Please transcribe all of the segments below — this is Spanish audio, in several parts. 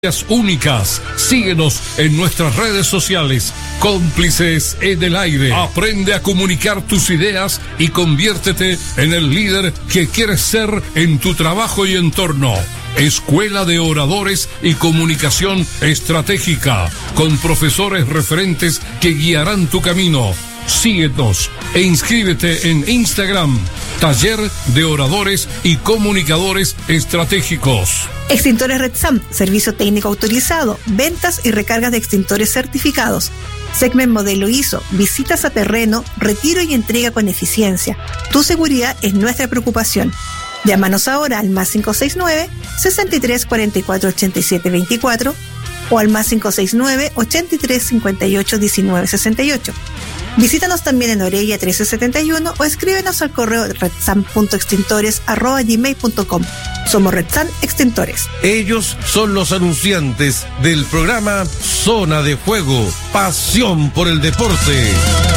únicas. Síguenos en nuestras redes sociales. Cómplices en el aire. Aprende a comunicar tus ideas y conviértete en el líder que quieres ser en tu trabajo y entorno. Escuela de Oradores y Comunicación Estratégica, con profesores referentes que guiarán tu camino. Síguenos e inscríbete en Instagram, Taller de Oradores y Comunicadores Estratégicos. Extintores Redsam, servicio técnico autorizado, ventas y recargas de extintores certificados. Segment modelo ISO, visitas a terreno, retiro y entrega con eficiencia. Tu seguridad es nuestra preocupación. Llámanos ahora al +569 63 44 87 24 o al +569 83 58 19 68. Visítanos también en Orella 1371 o escríbenos al correo redsam.extintores@gmail.com. Somos Redsam Extintores. Ellos son los anunciantes del programa Zona de Juego, pasión por el deporte.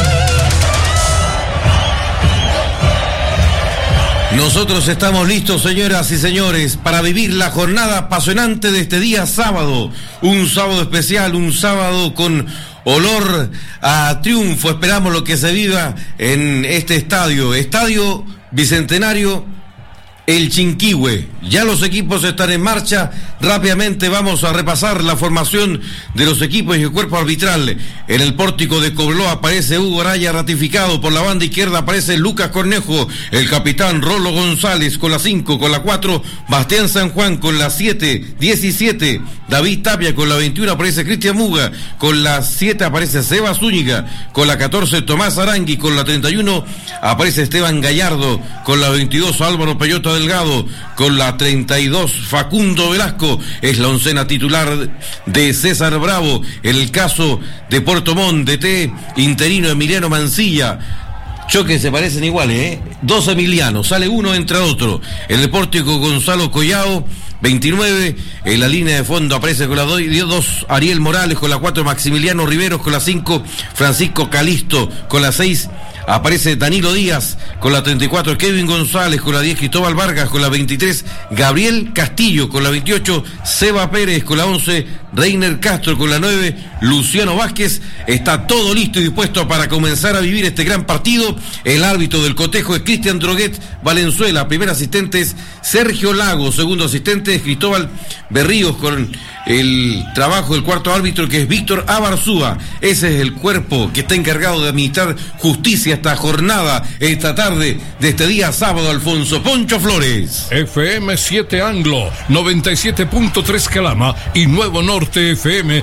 Nosotros estamos listos, señoras y señores, para vivir la jornada apasionante de este día sábado. Un sábado especial, un sábado con olor a triunfo. Esperamos lo que se viva en este Estadio Bicentenario El Chinquihue. Ya los equipos están en marcha. Rápidamente vamos a repasar la formación de los equipos y el cuerpo arbitral. En el pórtico de Cobreloa aparece Hugo Araya ratificado. Por la banda izquierda aparece Lucas Cornejo, el capitán Rolo González con la 5, con la 4, Bastián San Juan con la 7, 17, David Tapia con la 21 aparece Cristian Muga, con la 7 aparece Seba Zúñiga, con la 14 Tomás Arangui, con la 31 aparece Esteban Gallardo, con la 22 Álvaro Peyota Delgado, con la 32 Facundo Velasco. Es la oncena titular de César Bravo. En el caso de Puerto Montt, DT interino Emiliano Mancilla. Choques se parecen iguales, Dos Emilianos, sale uno, entra otro. En el pórtico Gonzalo Collao, 29, en la línea de fondo aparece con la 2 Ariel Morales, con la 4 Maximiliano Riveros, con la 5 Francisco Calisto, con la 6 aparece Danilo Díaz, con la 34 Kevin González, con la 10 Cristóbal Vargas, con la 23 Gabriel Castillo, con la 28 Seba Pérez, con la 11 Reiner Castro, con la 9 Luciano Vázquez. Está todo listo y dispuesto para comenzar a vivir este gran partido. El árbitro del cotejo es Cristian Droguet Valenzuela, primer asistente es Sergio Lago, segundo asistente es Cristóbal Berríos, con el trabajo del cuarto árbitro que es Víctor Abarzúa. Ese es el cuerpo que está encargado de administrar justicia esta jornada, esta tarde de este día sábado. Alfonso Poncho Flores. FM 7 Anglo, 97.3 Calama y Nuevo Norte FM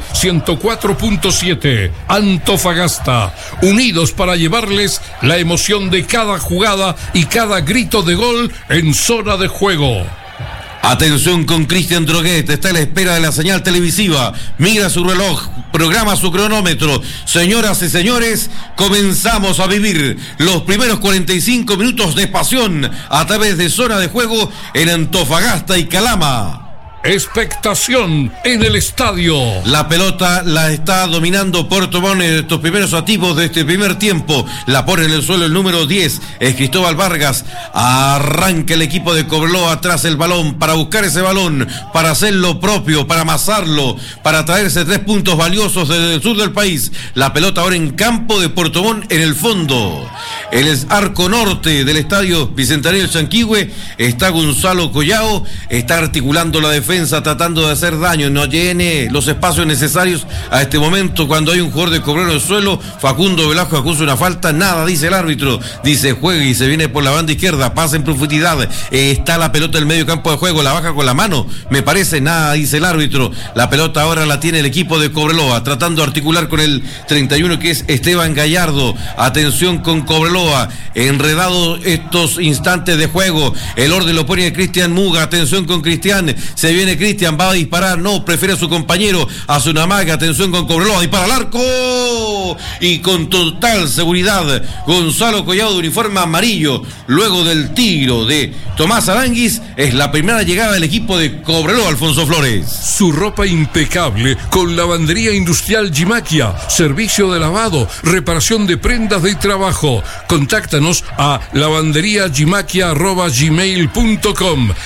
104.7 Antofagasta, unidos para llevarles la emoción de cada jugada y cada grito de gol en Zona de Juego. Atención con Cristian Droguet, está a la espera de la señal televisiva, mira su reloj, programa su cronómetro. Señoras y señores, comenzamos a vivir los primeros 45 minutos de pasión a través de Zona de Juego en Antofagasta y Calama. Expectación en el estadio. La pelota la está dominando Puerto Montt en estos primeros activos de este primer tiempo. La pone en el suelo el número 10, es Cristóbal Vargas. Arranca el equipo de Cobreloa atrás el balón para buscar ese balón, para hacer lo propio, para amasarlo, para traerse 3 puntos valiosos desde el sur del país. La pelota ahora en campo de Puerto Montt en el fondo. En el arco norte del estadio Bicentenario El Chinquihue está Gonzalo Collao, está articulando la defensa, tratando de hacer daño, no tiene los espacios necesarios a este momento. Cuando hay un jugador de Cobreloa en el suelo, Facundo Velasco acusa una falta, nada dice el árbitro, dice juegue y se viene por la banda izquierda, pasa en profundidad, está la pelota en el medio campo de juego, la baja con la mano, me parece, nada dice el árbitro. La pelota ahora la tiene el equipo de Cobreloa, tratando de articular con el 31 que es Esteban Gallardo. Atención con Cobreloa, enredado estos instantes de juego, el orden lo pone Cristian Muga. Atención con Cristian, se viene Cristian, va a disparar, no, prefiere a su compañero, hace una maga. Atención con Cobreloa, dispara al arco y con total seguridad Gonzalo Collao de uniforme amarillo, luego del tiro de Tomás Aranguis, es la primera llegada del equipo de Cobreloa. Alfonso Flores. Su ropa impecable con lavandería industrial Gimaquia, servicio de lavado, reparación de prendas de trabajo. Contáctanos a lavanderiagimaquia@gmail.com.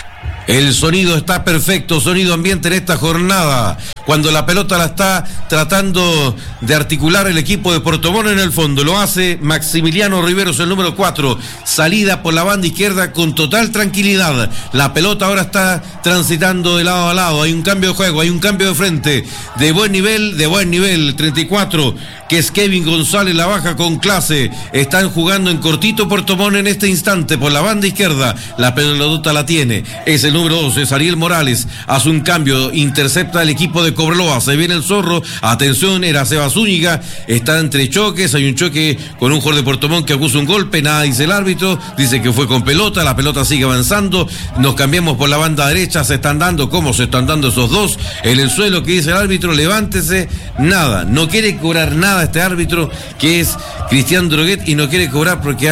El sonido está perfecto, sonido ambiente en esta jornada. Cuando la pelota la está tratando de articular el equipo de Puerto Montt en el fondo, lo hace Maximiliano Riveros, el número 4. Salida por la banda izquierda con total tranquilidad. La pelota ahora está transitando de lado a lado. Hay un cambio de juego, hay un cambio de frente. De buen nivel. 34, que es Kevin González, la baja con clase. Están jugando en cortito Puerto Montt en este instante por la banda izquierda. La pelota la tiene. Es el número 12, es Ariel Morales. Hace un cambio, intercepta el equipo de Cobreloa. Se viene el zorro. Atención, era Seba Zúñiga. Está entre choques. Hay un choque con un jugador de Puerto Montt que acusa un golpe. Nada dice el árbitro. Dice que fue con pelota. La pelota sigue avanzando. Nos cambiamos por la banda derecha. Se están dando. ¿Cómo se están dando esos dos? En el suelo, que dice el árbitro, levántese. Nada. No quiere cobrar nada este árbitro, que es Cristian Droguet, y no quiere cobrar porque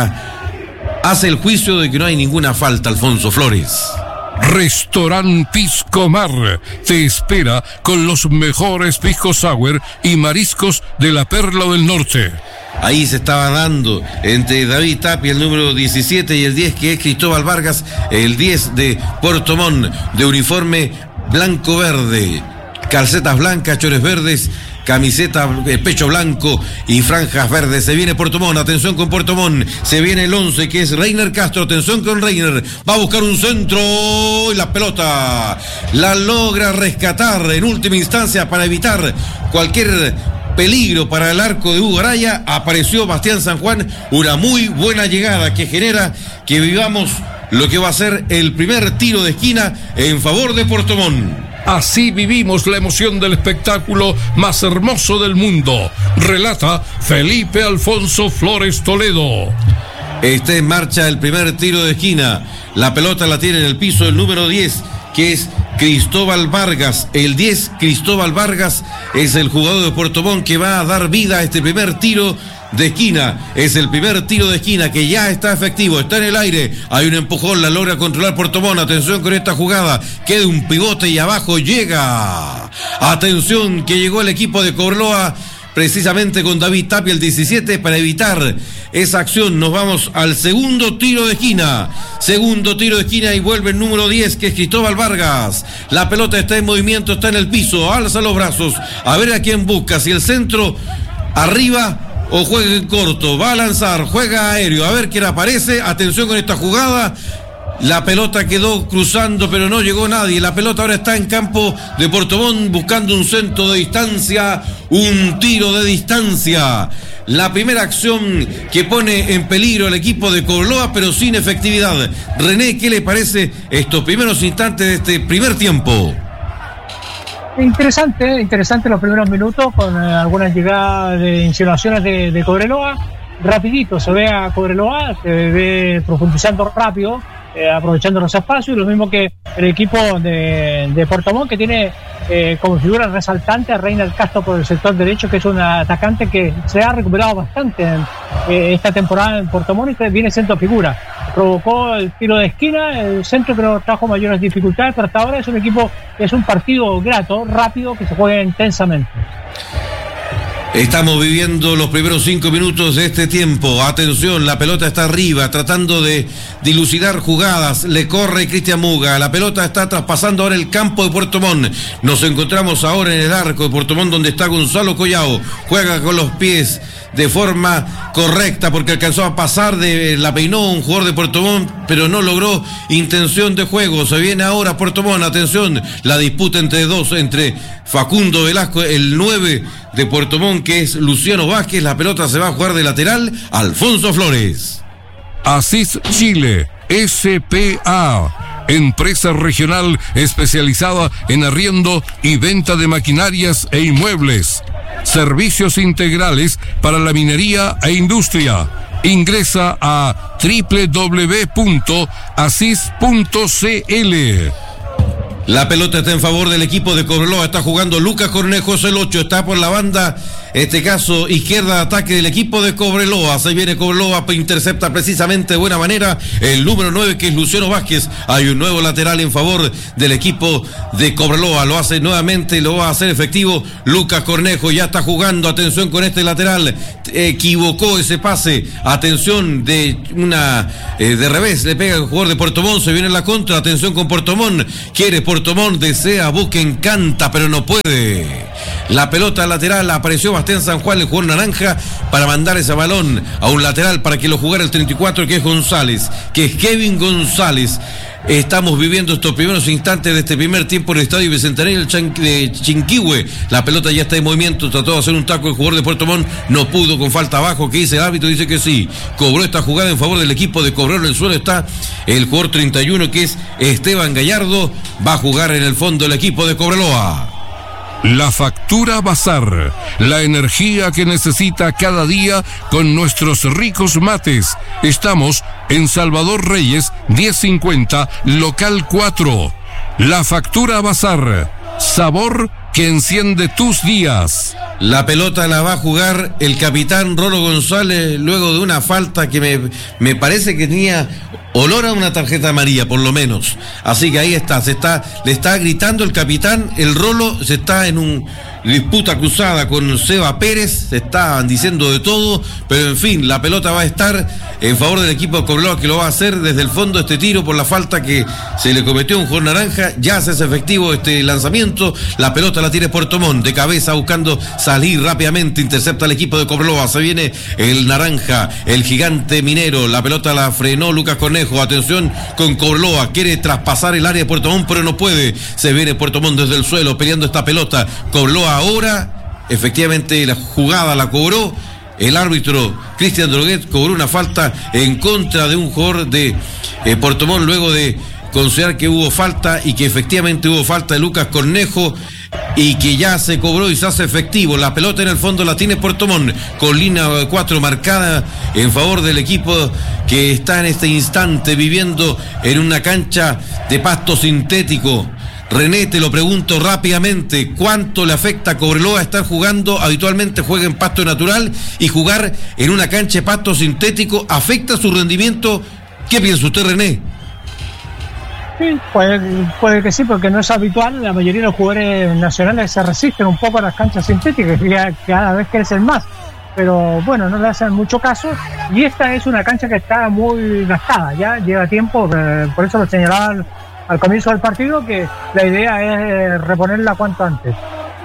hace el juicio de que no hay ninguna falta, Alfonso Flores. Restaurant Pisco Mar te espera con los mejores pisco sour y mariscos de la Perla del Norte. Ahí se estaba dando entre David Tapia, el número 17, y el 10, que es Cristóbal Vargas, el 10 de Puerto Montt, de uniforme blanco-verde, calcetas blancas, chores verdes, camiseta, pecho blanco y franjas verdes. Se viene Puerto Montt, atención con Puerto Montt. Se viene el 11, que es Reiner Castro. Atención con Reiner. Va a buscar un centro y la pelota la logra rescatar en última instancia para evitar cualquier peligro para el arco de Hugo Araya. Apareció Bastián San Juan. Una muy buena llegada que genera que vivamos lo que va a ser el primer tiro de esquina en favor de Puerto Montt. Así vivimos la emoción del espectáculo más hermoso del mundo. Relata Felipe Alfonso Flores Toledo. Está en marcha el primer tiro de esquina. La pelota la tiene en el piso el número 10, que es Cristóbal Vargas. El 10, Cristóbal Vargas, es el jugador de Puerto Montt que va a dar vida a este primer tiro de esquina. Es el primer tiro de esquina que ya está efectivo, está en el aire. Hay un empujón, la logra controlar Puerto Montt. Atención con esta jugada, queda un pivote y abajo llega. Atención que llegó el equipo de Cobreloa, precisamente con David Tapia, el 17, para evitar esa acción. Nos vamos al segundo tiro de esquina. Segundo tiro de esquina y vuelve el número 10, que es Cristóbal Vargas. La pelota está en movimiento, está en el piso, alza los brazos, a ver a quién busca, si el centro arriba o juega en corto. Va a lanzar, juega aéreo, a ver quién aparece. Atención con esta jugada. La pelota quedó cruzando, pero no llegó nadie. La pelota ahora está en campo de Puerto Montt buscando un centro de distancia, un tiro de distancia. La primera acción que pone en peligro al equipo de Cobreloa, pero sin efectividad. René, ¿qué le parece estos primeros instantes de este primer tiempo? Interesante los primeros minutos, con algunas llegadas de insinuaciones de Cobreloa. Rapidito se ve a Cobreloa, se ve profundizando rápido, aprovechando los espacios, y lo mismo que el equipo de Puerto Montt, que tiene como figura resaltante a Reiner Castro por el sector derecho, que es un atacante que se ha recuperado bastante esta temporada en Puerto Montt y que viene siendo figura. Provocó el tiro de esquina, el centro que no trajo mayores dificultades, pero hasta ahora es un equipo que es un partido grato, rápido, que se juega intensamente. Estamos viviendo los primeros 5 minutos de este tiempo. Atención, la pelota está arriba, tratando de dilucidar jugadas. Le corre Cristian Muga. La pelota está traspasando ahora el campo de Puerto Montt. Nos encontramos ahora en el arco de Puerto Montt, donde está Gonzalo Collao. Juega con los pies de forma correcta, porque alcanzó a pasar, la peinó un jugador de Puerto Montt, pero no logró intención de juego. Se viene ahora Puerto Montt. Atención, la disputa entre Facundo Velasco, el 9 de Puerto Montt, que es Luciano Vázquez. La pelota se va a jugar de lateral, Alfonso Flores. Asís Chile, S.P.A., empresa regional especializada en arriendo y venta de maquinarias e inmuebles. Servicios integrales para la minería e industria. Ingresa a www.asis.cl. La pelota está en favor del equipo de Cobreloa, está jugando Lucas Cornejo, es el 8, está por la banda, este caso izquierda de ataque del equipo de Cobreloa, se viene Cobreloa, intercepta precisamente de buena manera el número 9 que es Luciano Vázquez, hay un nuevo lateral en favor del equipo de Cobreloa, lo hace nuevamente, lo va a hacer efectivo Lucas Cornejo, ya está jugando, atención con este lateral, equivocó ese pase, atención de revés, le pega el jugador de Puerto Montt, se viene la contra, atención con Puerto Montt, quiere Puerto Montt, desea, busca, encanta, pero no puede. La pelota lateral, apareció Bastián San Juan, el jugador naranja, para mandar ese balón a un lateral para que lo jugara el 34, que es González, que es Kevin González. Estamos viviendo estos primeros instantes de este primer tiempo en el Estadio Bicentenario de Chinquihue. La pelota ya está en movimiento, trató de hacer un taco el jugador de Puerto Montt, no pudo, con falta abajo, que dice el árbitro, dice que sí. Cobró esta jugada en favor del equipo de Cobreloa, en el suelo está el jugador 31, que es Esteban Gallardo, va a jugar en el fondo el equipo de Cobreloa. La Factura Bazar, la energía que necesita cada día con nuestros ricos mates. Estamos en Salvador Reyes, 1050, local 4. La Factura Bazar, sabor que enciende tus días. La pelota la va a jugar el capitán Rolo González luego de una falta que me parece que tenía olor a una tarjeta amarilla, por lo menos. Así que ahí está, le está gritando el capitán, el Rolo, se está en una disputa cruzada con Seba Pérez, se estaban diciendo de todo, pero en fin, la pelota va a estar en favor del equipo de Cobreloa, que lo va a hacer desde el fondo este tiro por la falta que se le cometió a un jugador naranja. Ya se hace efectivo este lanzamiento, la pelota la tiene Puerto Montt, de cabeza buscando salir rápidamente, intercepta el equipo de Cobreloa, se viene el naranja, el gigante minero, la pelota la frenó Lucas Cornejo, atención con Cobreloa, quiere traspasar el área de Puerto Montt, pero no puede, se viene Puerto Montt desde el suelo peleando esta pelota. Cobreloa ahora, efectivamente la jugada la cobró el árbitro Cristian Droguet, cobró una falta en contra de un jugador de Puerto Montt luego de considerar que hubo falta y que efectivamente hubo falta de Lucas Cornejo y que ya se cobró y se hace efectivo. La pelota en el fondo la tiene Puerto Montt con línea 4 marcada en favor del equipo que está en este instante viviendo en una cancha de pasto sintético. René, te lo pregunto rápidamente, ¿cuánto le afecta a Cobreloa estar jugando? Habitualmente juega en pasto natural y jugar en una cancha de pasto sintético, ¿afecta su rendimiento? ¿Qué piensa usted, René? Sí, puede que sí, porque no es habitual. La mayoría de los jugadores nacionales se resisten un poco a las canchas sintéticas, que cada vez crecen más. Pero bueno, no le hacen mucho caso. Y esta es una cancha que está muy gastada, ya lleva tiempo, por eso lo señalaban al comienzo del partido, que la idea es reponerla cuanto antes.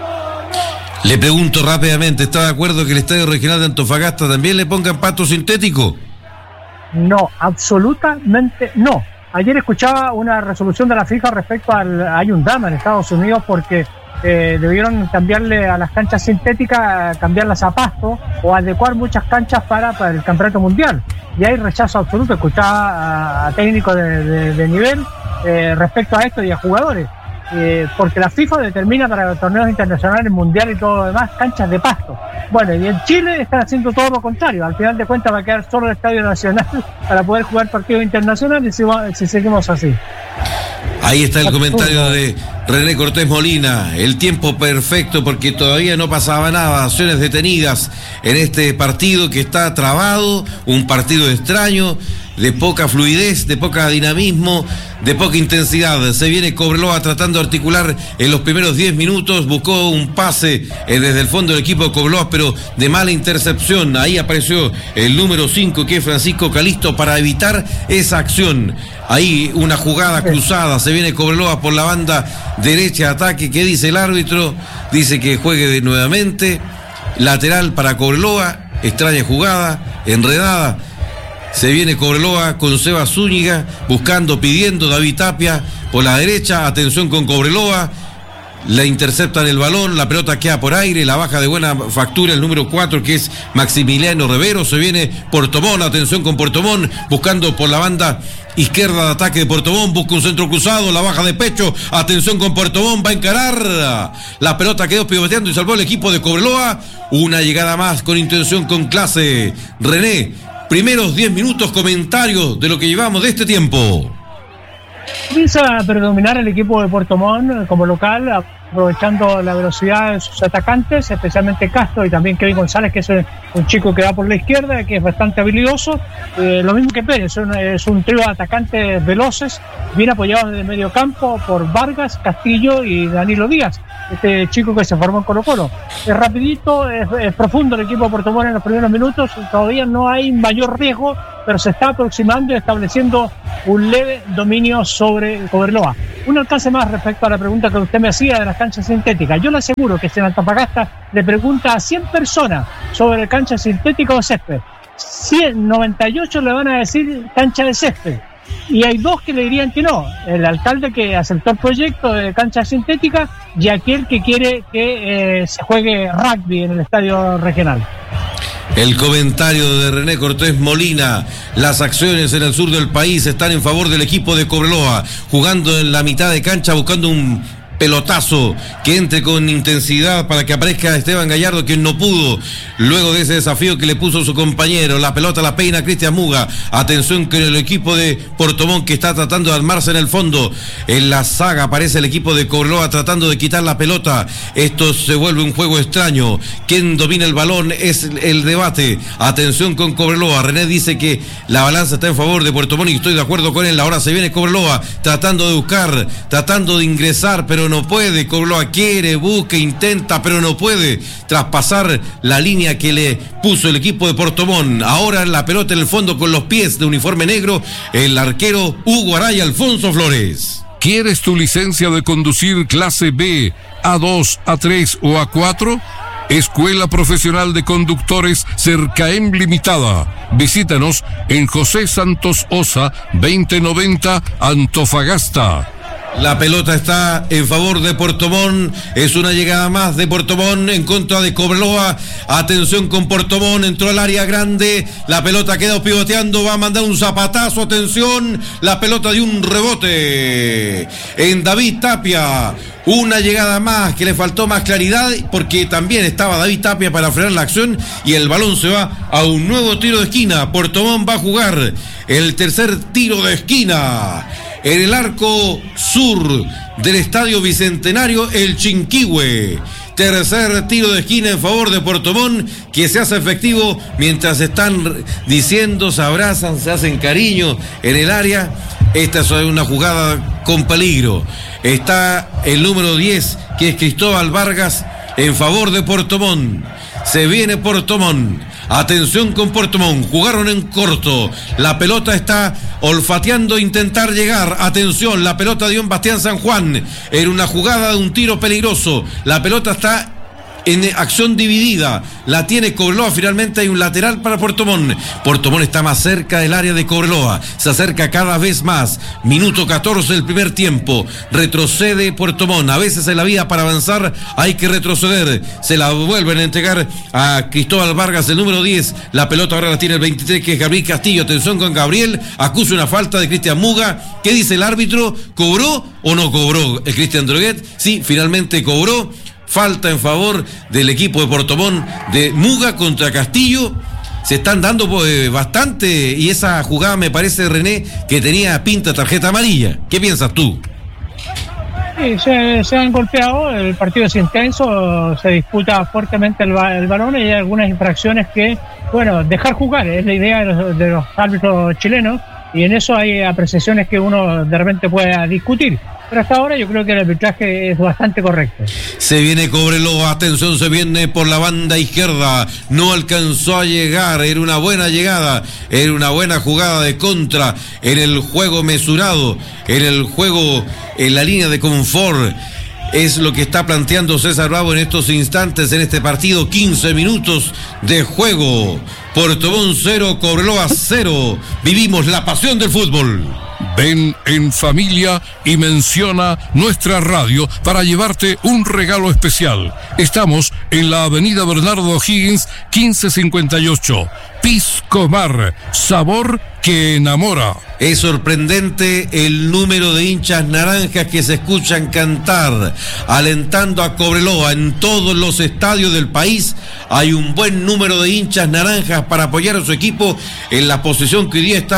Le pregunto rápidamente, ¿está de acuerdo que el Estadio Regional de Antofagasta también le pongan pasto sintético? No, absolutamente no. Ayer escuchaba una resolución de la FIFA respecto hay un drama en Estados Unidos porque debieron cambiarle a las canchas sintéticas, cambiarlas a pasto o adecuar muchas canchas para el campeonato mundial. Y hay rechazo absoluto. Escuchaba a técnicos de nivel respecto a esto y a jugadores. Porque la FIFA determina para los torneos internacionales, mundiales y todo lo demás, canchas de pasto. Bueno, y en Chile están haciendo todo lo contrario. Al final de cuentas va a quedar solo el Estadio Nacional para poder jugar partidos internacionales si seguimos así. Ahí está el comentario de René Cortés Molina, el tiempo perfecto porque todavía no pasaba nada, acciones detenidas en este partido que está trabado, un partido extraño, de poca fluidez, de poca dinamismo, de poca intensidad. Se viene Cobreloa tratando de articular en los primeros 10 minutos, buscó un pase desde el fondo del equipo de Cobreloa, pero de mala intercepción. Ahí apareció el número 5, que es Francisco Calisto, para evitar esa acción. Ahí una jugada cruzada, se viene Cobreloa por la banda derecha de ataque. ¿Qué dice el árbitro? Dice que juegue nuevamente, lateral para Cobreloa, extraña jugada, enredada. Se viene Cobreloa con Seba Zúñiga, buscando, pidiendo David Tapia por la derecha, atención con Cobreloa, la interceptan el balón, la pelota queda por aire, la baja de buena factura el número 4 que es Maximiliano Rivero, se viene Puerto Montt, atención con Puerto Montt, buscando por la banda izquierda de ataque de Puerto Montt, busca un centro cruzado, la baja de pecho, atención con Puerto Montt, va a encarar, la pelota quedó pivoteando y salvó el equipo de Cobreloa, una llegada más con intención, con clase. René, primeros 10 minutos, comentarios de lo que llevamos de este tiempo. Comienza a predominar el equipo de Puerto Montt como local, aprovechando la velocidad de sus atacantes, especialmente Castro y también Kevin González, que es un chico que va por la izquierda, que es bastante habilidoso. Lo mismo que Pérez, es un trío de atacantes veloces, bien apoyados desde el medio campo por Vargas, Castillo y Danilo Díaz, este chico que se formó en Colo-Colo. Es rapidito, es profundo el equipo de Puerto Montt en los primeros minutos, todavía no hay mayor riesgo, pero se está aproximando y estableciendo un leve dominio sobre Cobreloa. Un alcance más respecto a la pregunta que usted me hacía de las canchas sintéticas. Yo le aseguro que si en Antofagasta le pregunta a 100 personas sobre cancha sintética o césped, 98 le van a decir cancha de césped. Y hay 2 que le dirían que no. El alcalde que aceptó el proyecto de cancha sintética y aquel que quiere que se juegue rugby en el estadio regional. El comentario de René Cortés Molina: las acciones en el sur del país están en favor del equipo de Cobreloa, jugando en la mitad de cancha, buscando un pelotazo que entre con intensidad para que aparezca Esteban Gallardo, quien no pudo luego de ese desafío que le puso su compañero. La pelota la peina Cristian Muga. Atención con el equipo de Puerto Montt, que está tratando de armarse en el fondo. En la saga aparece el equipo de Cobreloa tratando de quitar la pelota. Esto se vuelve un juego extraño. ¿Quién domina el balón? Es el debate. Atención con Cobreloa. René dice que la balanza está en favor de Puerto Montt y estoy de acuerdo con él. Ahora se viene Cobreloa tratando de buscar, tratando de ingresar, pero no puede. Cobreloa quiere, busca, intenta, pero no puede traspasar la línea que le puso el equipo de Puerto Montt. Ahora la pelota en el fondo con los pies de uniforme negro, el arquero Hugo Araya Alfonso Flores. ¿Quieres tu licencia de conducir clase B, A2, A3 o A4? Escuela Profesional de Conductores Cercaem Limitada. Visítanos en José Santos Osa, 2090, Antofagasta. La pelota está en favor de Puerto Montt. Es una llegada más de Puerto Montt en contra de Cobreloa. Atención con Puerto Montt. Entró al área grande. La pelota quedó pivoteando. Va a mandar un zapatazo. Atención. La pelota dio un rebote en David Tapia. Una llegada más que le faltó más claridad, porque también estaba David Tapia para frenar la acción, y el balón se va a un nuevo tiro de esquina. Puerto Montt va a jugar el tercer tiro de esquina en el arco sur del Estadio Bicentenario, el Chinquihue. Tercer tiro de esquina en favor de Puerto Montt, que se hace efectivo mientras están diciendo, se abrazan, se hacen cariño en el área. Esta es una jugada con peligro. Está el número 10, que es Cristóbal Vargas, en favor de Puerto Montt. Se viene Puerto Montt. Atención con Puerto Montt. Jugaron en corto. La pelota está olfateando intentar llegar. Atención, la pelota dio en Bastián San Juan. Era una jugada de un tiro peligroso. La pelota está en acción dividida. La tiene Cobreloa. Finalmente hay un lateral para Puerto Montt. Puerto Montt está más cerca del área de Cobreloa. Se acerca cada vez más. Minuto 14 del primer tiempo. Retrocede Puerto Montt. A veces en la vida para avanzar hay que retroceder. Se la vuelven a entregar a Cristóbal Vargas, el número 10. La pelota ahora la tiene el 23, que es Gabriel Castillo. Atención con Gabriel. Acusa una falta de Cristian Muga. ¿Qué dice el árbitro? ¿Cobró o no cobró el Cristian Droguet? Sí, finalmente cobró. Falta en favor del equipo de Puerto Montt, de Muga contra Castillo. Se están dando bastante, y esa jugada me parece, René, que tenía pinta tarjeta amarilla. ¿Qué piensas tú? Sí, se han golpeado, el partido es intenso, se disputa fuertemente el balón, y hay algunas infracciones que, bueno, dejar jugar es la idea de los árbitros chilenos, y en eso hay apreciaciones que uno de repente pueda discutir. Pero hasta ahora yo creo que el arbitraje es bastante correcto. Se viene Cobreloa, atención, se viene por la banda izquierda. No alcanzó a llegar, era una buena llegada, era una buena jugada de contra en el juego mesurado, en el juego en la línea de confort. Es lo que está planteando César Bravo en estos instantes, en este partido. 15 minutos de juego. Puerto Montt 0, Cobreloa 0. Vivimos la pasión del fútbol. Ven en familia y menciona nuestra radio para llevarte un regalo especial. Estamos en la avenida Bernardo O'Higgins, 1558. Pisco Mar, sabor que enamora. Es sorprendente el número de hinchas naranjas que se escuchan cantar, alentando a Cobreloa. En todos los estadios del país hay un buen número de hinchas naranjas para apoyar a su equipo en la posición que hoy día está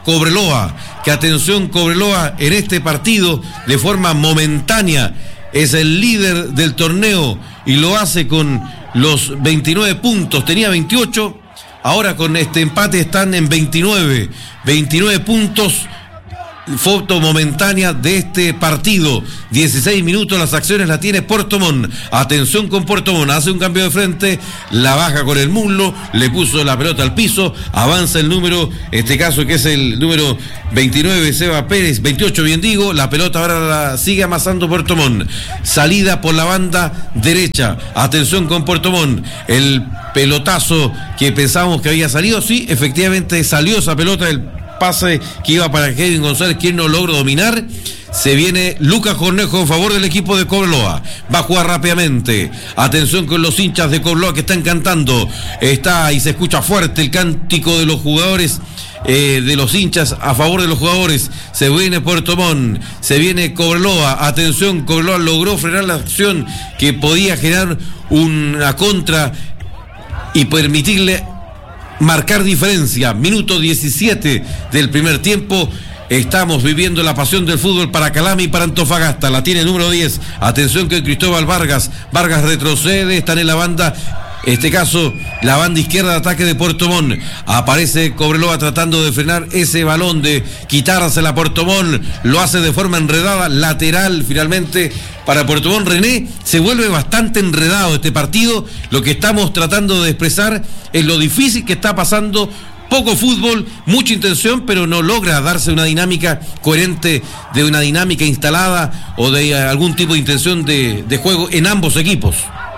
Cobreloa, que atención, Cobreloa en este partido de forma momentánea es el líder del torneo y lo hace con los 29 puntos, tenía 28, ahora con este empate están en 29 puntos. Foto momentánea de este partido. 16 minutos, las acciones la tiene Puerto Montt. Atención con Puerto Montt, hace un cambio de frente, la baja con el muslo, le puso la pelota al piso, avanza el número, este caso que es el número 29, Seba Pérez, 28 bien digo, la pelota ahora la sigue amasando Puerto Montt. Salida por la banda derecha, atención con Puerto Montt, el pelotazo que pensábamos que había salido, sí, efectivamente salió esa pelota del pase que iba para Kevin González, quien no logró dominar. Se viene Lucas Cornejo en favor del equipo de Cobreloa. Va a jugar rápidamente. Atención con los hinchas de Cobreloa que están cantando. Está y se escucha fuerte el cántico de los jugadores, de los hinchas a favor de los jugadores. Se viene Puerto Montt, se viene Cobreloa. Atención, Cobreloa logró frenar la acción que podía generar una contra y permitirle marcar diferencia. Minuto 17 del primer tiempo. Estamos viviendo la pasión del fútbol para Calama y para Antofagasta. La tiene el número 10. Atención que Cristóbal Vargas retrocede, están en la banda, este caso la banda izquierda de ataque de Puerto Montt. Aparece Cobreloa tratando de frenar ese balón, de quitársela a Puerto Montt. Lo hace de forma enredada, lateral finalmente para Puerto Montt. René, se vuelve bastante enredado este partido. Lo que estamos tratando de expresar es lo difícil que está pasando. Poco fútbol, mucha intención, pero no logra darse una dinámica coherente, de una dinámica instalada o de algún tipo de intención de juego en ambos equipos.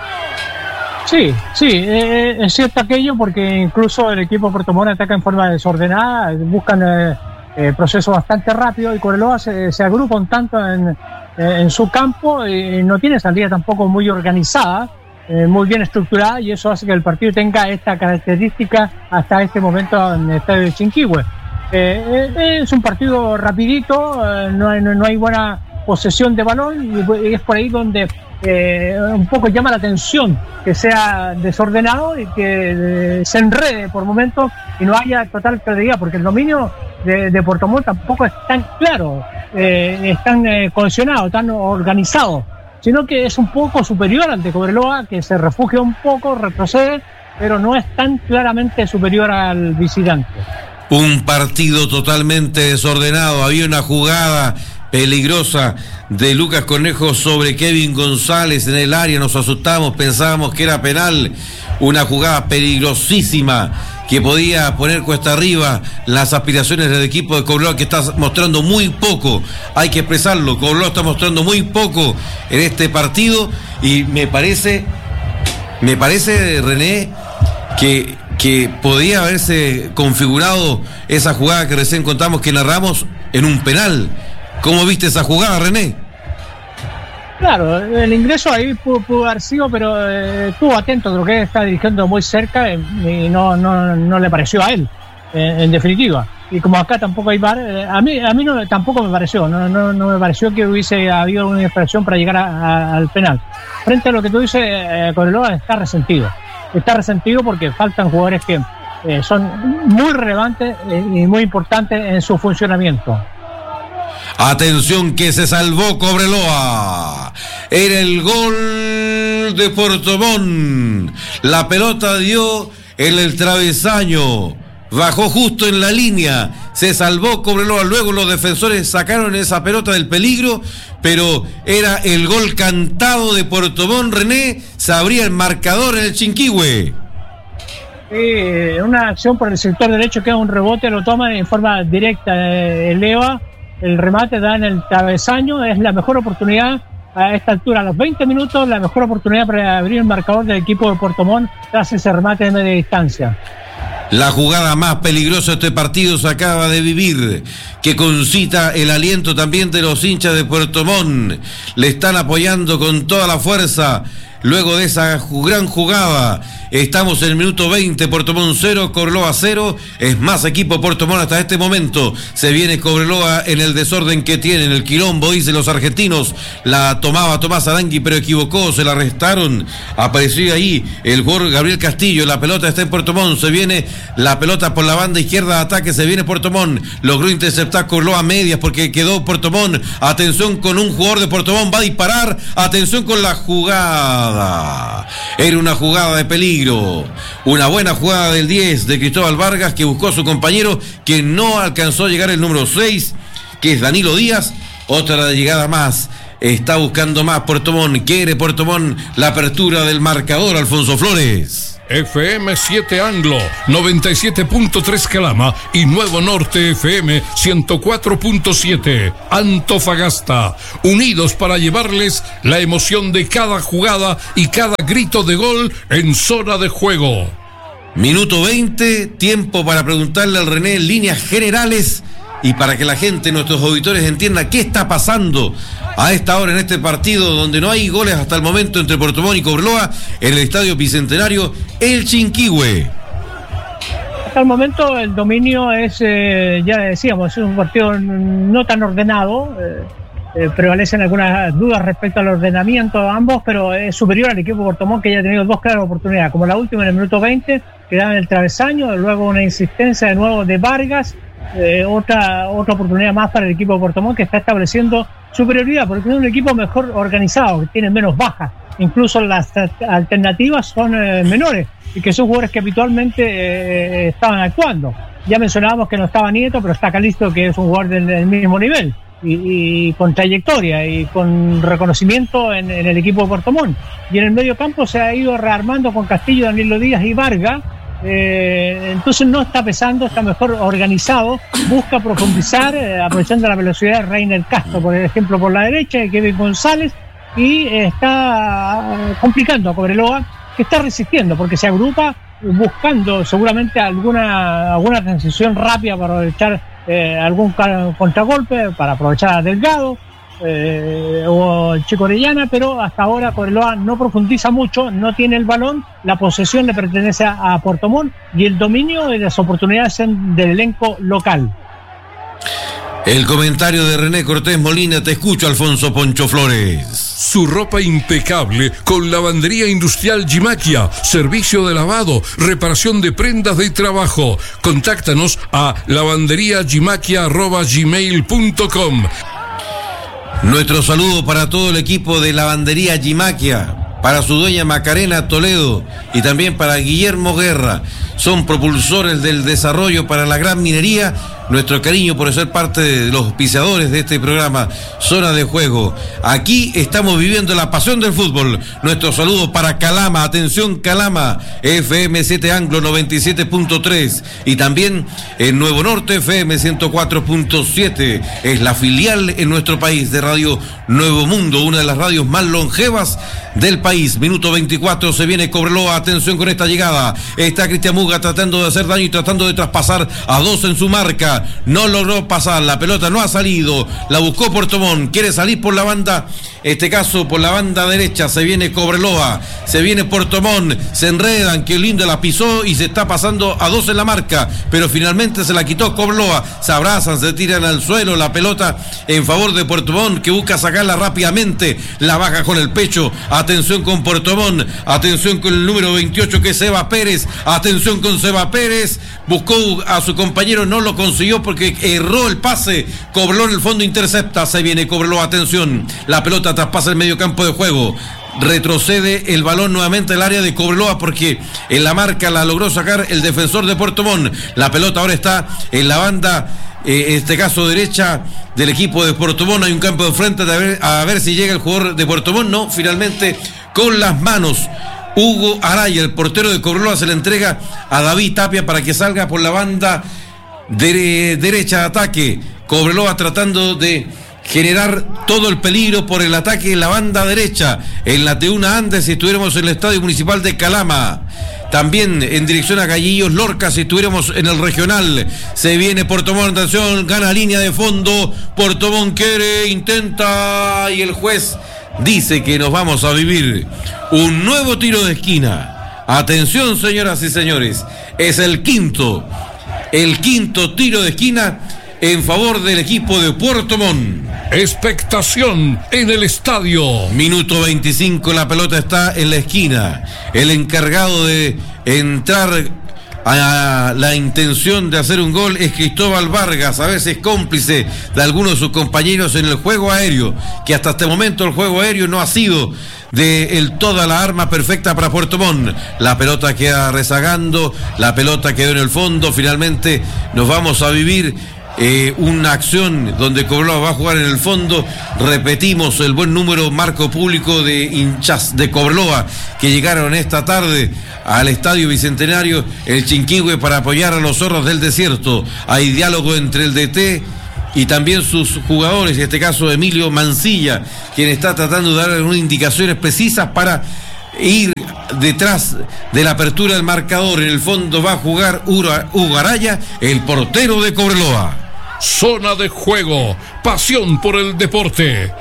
Sí, es cierto aquello, porque incluso el equipo de Puerto Montt ataca en forma desordenada, buscan procesos bastante rápido, y Cobreloa se agrupa un tanto en su campo y no tiene salida tampoco muy organizada, muy bien estructurada, y eso hace que el partido tenga esta característica hasta este momento en el estadio de Chinquihue. Es un partido rapidito, no hay buena posesión de balón, y es por ahí donde un poco llama la atención que sea desordenado y que se enrede por momentos y no haya total claridad, porque el dominio de Puerto Montt tampoco es tan claro, es tan cohesionado, tan organizado, sino que es un poco superior al de Cobreloa, que se refugia un poco, retrocede, pero no es tan claramente superior al visitante. Un partido totalmente desordenado. Había una jugada peligrosa de Lucas Cornejo sobre Kevin González en el área, nos asustamos, pensábamos que era penal. Una jugada peligrosísima que podía poner cuesta arriba las aspiraciones del equipo de Cobreloa, que está mostrando muy poco, hay que expresarlo. Cobreloa está mostrando muy poco en este partido, y me parece René, que podía haberse configurado esa jugada que recién contamos, que narramos, en un penal. ¿Cómo viste esa jugada, René? Claro, el ingreso ahí pudo haber sido, pero estuvo atento, creo que está dirigiendo muy cerca y no le pareció a él, en definitiva. Y como acá tampoco hay VAR, a mí tampoco me pareció, no me pareció que hubiese habido una infracción para llegar al penal. Frente a lo que tú dices, Cobreloa está resentido porque faltan jugadores que son muy relevantes y muy importantes en su funcionamiento. Atención que se salvó Cobreloa. Era el gol de Puerto Montt. La pelota dio en el travesaño, bajó justo en la línea, se salvó Cobreloa. Luego los defensores sacaron esa pelota del peligro, pero era el gol cantado de Puerto Montt. René, se abría el marcador en el Chinquihue. Una acción por el sector derecho, que es un rebote, lo toma en forma directa, eleva el remate, da en el travesaño. Es la mejor oportunidad a esta altura, a los 20 minutos, la mejor oportunidad para abrir el marcador del equipo de Puerto Montt tras ese remate de media distancia. La jugada más peligrosa de este partido se acaba de vivir, que concita el aliento también de los hinchas de Puerto Montt. Le están apoyando con toda la fuerza luego de esa gran jugada. Estamos en el minuto 20, Puerto Montt 0, Cobreloa 0, es más equipo Puerto Montt hasta este momento. Se viene Cobreloa en el desorden que tienen, el quilombo, dicen los argentinos. La tomaba Tomás Arangui, pero equivocó, se la arrestaron. Apareció ahí el jugador Gabriel Castillo, la pelota está en Puerto Montt, se viene la pelota por la banda izquierda de ataque, se viene Puerto Montt, logró interceptar Cobreloa a medias porque quedó Puerto Montt. Atención con un jugador de Puerto Montt, va a disparar, atención con la jugada. Era una jugada de peligro. Una buena jugada del 10 de Cristóbal Vargas, que buscó a su compañero, que no alcanzó a llegar el número 6, que es Danilo Díaz. Otra llegada más. Está buscando más Puerto Montt. Quiere Puerto Montt la apertura del marcador, Alfonso Flores. FM 7 Anglo, 97.3 Calama y Nuevo Norte FM 104.7 Antofagasta, unidos para llevarles la emoción de cada jugada y cada grito de gol en zona de juego. Minuto 20, tiempo para preguntarle al René en líneas generales y para que la gente, nuestros auditores, entienda qué está pasando a esta hora en este partido donde no hay goles hasta el momento entre Puerto Montt y Cobreloa en el Estadio Bicentenario El Chinquihue. Hasta el momento el dominio es, ya decíamos, es un partido no tan ordenado, prevalecen algunas dudas respecto al ordenamiento de ambos, pero es superior al equipo de Puerto Montt, que ya ha tenido dos claras oportunidades, como la última en el minuto 20, que da en el travesaño, luego una insistencia de nuevo de Vargas, otra oportunidad más para el equipo de Puerto Montt, que está estableciendo superioridad, porque es un equipo mejor organizado, que tiene menos bajas, incluso las alternativas son menores, y que son jugadores que habitualmente estaban actuando. Ya mencionábamos que no estaba Nieto, pero está Calisto, que es un jugador del mismo nivel, y con trayectoria, y con reconocimiento en el equipo de Puerto Montt. Y en el medio campo se ha ido rearmando con Castillo, Danilo Díaz y Vargas. Entonces no está pesando, está mejor organizado, busca profundizar, aprovechando la velocidad de Reiner Castro, por ejemplo, por la derecha, de Kevin González, y está complicando a Cobreloa, que está resistiendo, porque se agrupa buscando seguramente alguna transición rápida para aprovechar algún contragolpe, para aprovechar a Delgado o el Chico Orellana, pero hasta ahora Cobreloa no profundiza mucho, no tiene el balón, la posesión le pertenece a Puerto Montt y el dominio de las oportunidades del elenco local. El comentario de René Cortés Molina, te escucho, Alfonso Poncho Flores. Su ropa impecable con Lavandería Industrial Gimaquia, servicio de lavado, reparación de prendas de trabajo. Contáctanos a lavanderiagimaquia@gmail.com. Nuestro saludo para todo el equipo de Lavandería Gimaquia, para su dueña Macarena Toledo y también para Guillermo Guerra. Son propulsores del desarrollo para la gran minería. Nuestro cariño por ser parte de los auspiciadores de este programa Zona de Juego. Aquí estamos viviendo la pasión del fútbol. Nuestro saludo para Calama, atención Calama, FM 7 Anglo 97.3 y también en Nuevo Norte FM 104.7. Es la filial en nuestro país de Radio Nuevo Mundo, una de las radios más longevas del país. Minuto 24, se viene Cobreloa, atención con esta llegada. Está Cristian Muga tratando de hacer daño y tratando de traspasar a dos en su marca. No logró pasar, la pelota no ha salido, la buscó Puerto Montt, quiere salir por la banda, este caso por la banda derecha, se viene Cobreloa, se viene Puerto Montt, se enredan, qué lindo la pisó y se está pasando a dos en la marca, pero finalmente se la quitó Cobreloa, se abrazan, se tiran al suelo, la pelota en favor de Puerto Montt, que busca sacarla rápidamente, la baja con el pecho, atención con Puerto Montt, atención con el número 28 que es Seba Pérez, atención con Seba Pérez, buscó a su compañero, no lo consiguió porque erró el pase, Cobreloa en el fondo intercepta, se viene Cobreloa, atención, la pelota traspasa el medio campo de juego, retrocede el balón nuevamente al área de Cobreloa porque en la marca la logró sacar el defensor de Puerto Montt, la pelota ahora está en la banda, en este caso derecha del equipo de Puerto Montt, hay un campo de frente a ver si llega el jugador de Puerto Montt, no, finalmente con las manos Hugo Araya, el portero de Cobreloa, se le entrega a David Tapia para que salga por la banda derecha de ataque. Cobreloa tratando de generar todo el peligro por el ataque en la banda derecha, en la T1 Andes si estuviéramos en el Estadio Municipal de Calama, también en dirección a Gallillos Lorca si estuviéramos en el regional. Se viene Puerto Montt, atención, gana línea de fondo, Puerto Montt quiere, intenta y el juez dice que nos vamos a vivir un nuevo tiro de esquina. Atención, señoras y señores, es el quinto tiro de esquina en favor del equipo de Puerto Montt. Expectación en el estadio. Minuto 25, la pelota está en la esquina. El encargado de entrar a la intención de hacer un gol es Cristóbal Vargas, a veces cómplice de algunos de sus compañeros en el juego aéreo, que hasta este momento el juego aéreo no ha sido toda la arma perfecta para Puerto Montt. La pelota queda rezagando, la pelota quedó en el fondo. Finalmente nos vamos a vivir una acción donde Cobreloa va a jugar en el fondo. Repetimos el buen número marco público de hinchas de Cobreloa que llegaron esta tarde al Estadio Bicentenario, el Chinquihue, para apoyar a los zorros del desierto. Hay diálogo entre el DT y también sus jugadores, en este caso Emilio Mancilla, quien está tratando de dar algunas indicaciones precisas para ir detrás de la apertura del marcador. En el fondo va a jugar Hugo Araya, el portero de Cobreloa. Zona de juego, pasión por el deporte.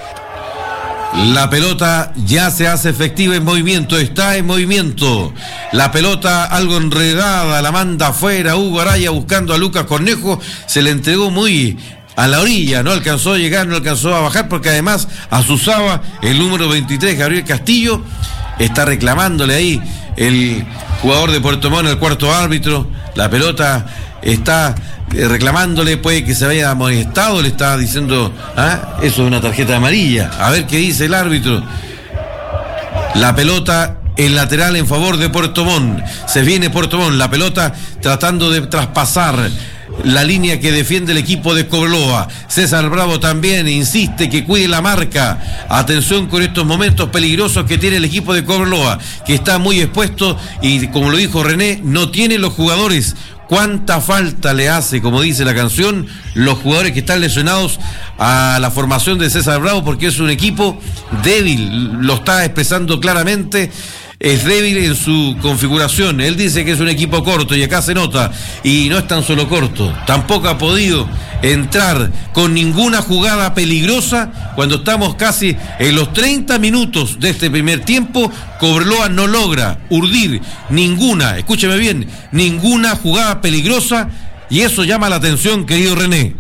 La pelota ya se hace efectiva en movimiento, está en movimiento. La pelota algo enredada, la manda afuera Hugo Araya buscando a Lucas Cornejo, se le entregó muy a la orilla, no alcanzó a llegar, no alcanzó a bajar, porque además asusaba el número 23, Gabriel Castillo. Está reclamándole ahí el jugador de Puerto Montt, el cuarto árbitro. La pelota está reclamándole, puede que se haya amonestado, le está diciendo, eso es una tarjeta amarilla. A ver qué dice el árbitro. La pelota en lateral en favor de Puerto Montt. Se viene Puerto Montt, la pelota tratando de traspasar la línea que defiende el equipo de Cobreloa. César Bravo también insiste que cuide la marca. Atención con estos momentos peligrosos que tiene el equipo de Cobreloa, que está muy expuesto y, como lo dijo René, no tiene los jugadores. ¿Cuánta falta le hace, como dice la canción, los jugadores que están lesionados a la formación de César Bravo? Porque es un equipo débil, lo está expresando claramente. Es débil en su configuración. Él dice que es un equipo corto y acá se nota. Y no es tan solo corto, tampoco ha podido entrar con ninguna jugada peligrosa. Cuando estamos casi en los 30 minutos de este primer tiempo, Cobreloa no logra urdir ninguna, escúcheme bien, ninguna jugada peligrosa, y eso llama la atención, querido René.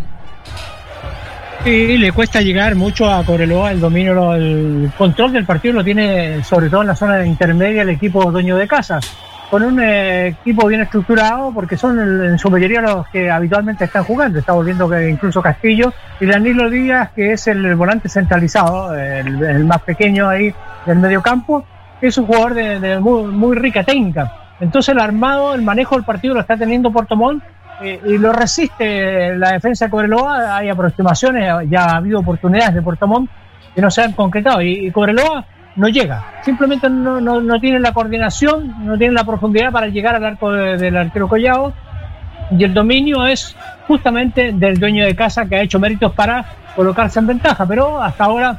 Sí, le cuesta llegar mucho a Cobreloa. El dominio, el control del partido lo tiene sobre todo en la zona intermedia el equipo dueño de casa, con un equipo bien estructurado, porque son en su mayoría los que habitualmente están jugando. Está volviendo que incluso Castillo y Danilo Díaz, que es el volante centralizado, el más pequeño ahí del medio campo, que es un jugador de muy rica técnica. Entonces el armado, el manejo del partido lo está teniendo Puerto Montt, y lo resiste la defensa de Cobreloa. Hay aproximaciones, ya ha habido oportunidades de Puerto Montt que no se han concretado, y Cobreloa no llega, simplemente no tiene la coordinación, no tiene la profundidad para llegar al arco del arquero Collado, y el dominio es justamente del dueño de casa, que ha hecho méritos para colocarse en ventaja, pero hasta ahora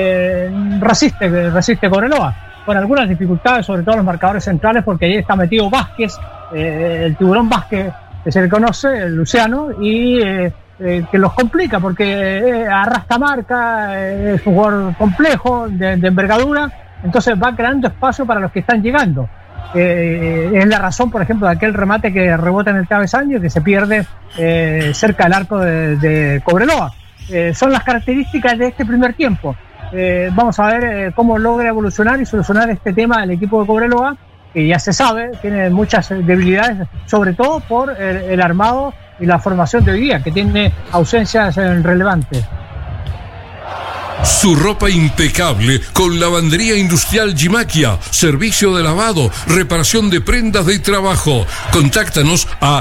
resiste Cobreloa, con algunas dificultades, sobre todo los marcadores centrales, porque ahí está metido Vázquez, el tiburón Vázquez, que se le conoce, el Luciano, y que los complica porque arrastra marca, es un jugador complejo, de envergadura, entonces va creando espacio para los que están llegando. Es la razón, por ejemplo, de aquel remate que rebota en el travesaño y que se pierde cerca del arco de Cobreloa. Son las características de este primer tiempo. Vamos a ver cómo logra evolucionar y solucionar este tema el equipo de Cobreloa, que ya se sabe, tiene muchas debilidades, sobre todo por el armado y la formación de hoy día, que tiene ausencias relevantes. Su ropa impecable con Lavandería Industrial Gimaquia, servicio de lavado, reparación de prendas de trabajo. Contáctanos a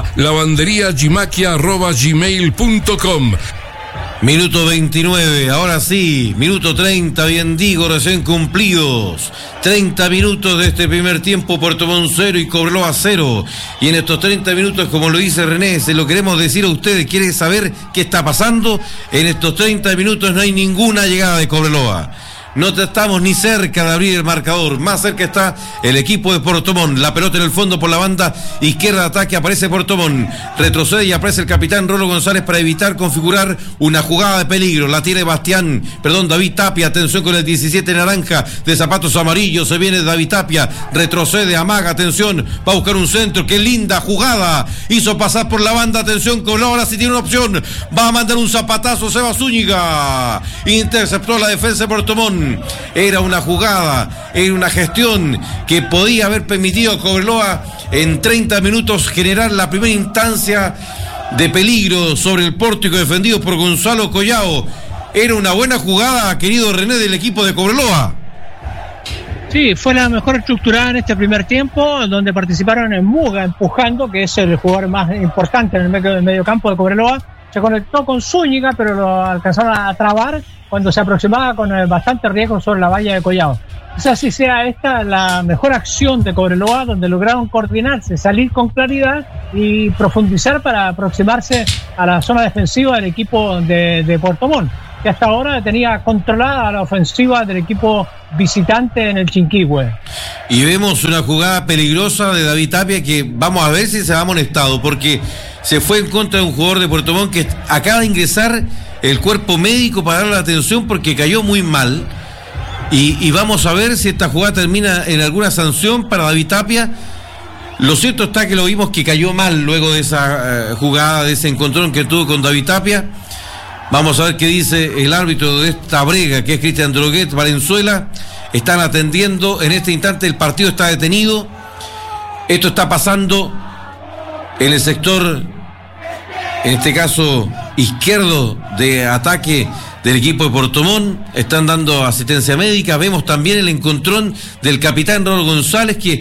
lavanderiagimaquia@gmail.com. Minuto 29, ahora sí, minuto 30, bien digo, recién cumplidos. 30 minutos de este primer tiempo, Puerto Montt 0 y Cobreloa 0. Y en estos 30 minutos, como lo dice René, se lo queremos decir a ustedes. ¿Quiere saber qué está pasando? En estos 30 minutos no hay ninguna llegada de Cobreloa. no estamos ni cerca de abrir el marcador. Más cerca está el equipo de Puerto Montt. La pelota en el fondo por la banda izquierda de ataque, aparece Puerto Montt, retrocede y aparece el capitán Rolo González para evitar configurar una jugada de peligro. La tiene David Tapia, atención con el 17 naranja de zapatos amarillos, se viene David Tapia, retrocede, amaga, atención, va a buscar un centro, qué linda jugada, hizo pasar por la banda, atención, con ahora sí tiene una opción, va a mandar un zapatazo Seba Zúñiga, interceptó la defensa de Puerto Montt. Era una jugada, era una gestión que podía haber permitido a Cobreloa en 30 minutos generar la primera instancia de peligro sobre el pórtico defendido por Gonzalo Collao. Era una buena jugada, querido René, del equipo de Cobreloa. Sí, fue la mejor estructurada en este primer tiempo, donde participaron en Muga empujando, que es el jugador más importante en el medio campo de Cobreloa. Se conectó con Zúñiga, pero lo alcanzaron a trabar cuando se aproximaba con bastante riesgo sobre la valla de Collao. Quizás sí sea esta la mejor acción de Cobreloa, donde lograron coordinarse, salir con claridad y profundizar para aproximarse a la zona defensiva del equipo de Puerto Montt, que hasta ahora tenía controlada la ofensiva del equipo visitante en el Chinquihue. Y vemos una jugada peligrosa de David Tapia que vamos a ver si se va amonestado, porque se fue en contra de un jugador de Puerto Montt que acaba de ingresar el cuerpo médico para darle la atención porque cayó muy mal. Y vamos a ver si esta jugada termina en alguna sanción para David Tapia. Lo cierto está que lo vimos que cayó mal luego de esa jugada, de ese encontrón que tuvo con David Tapia. Vamos a ver qué dice el árbitro de esta brega, que es Cristian Droguet Valenzuela. Están atendiendo, en este instante el partido está detenido. Esto está pasando en el sector, en este caso izquierdo de ataque del equipo de Puerto Montt. Están dando asistencia médica. Vemos también el encontrón del capitán Rolo González, que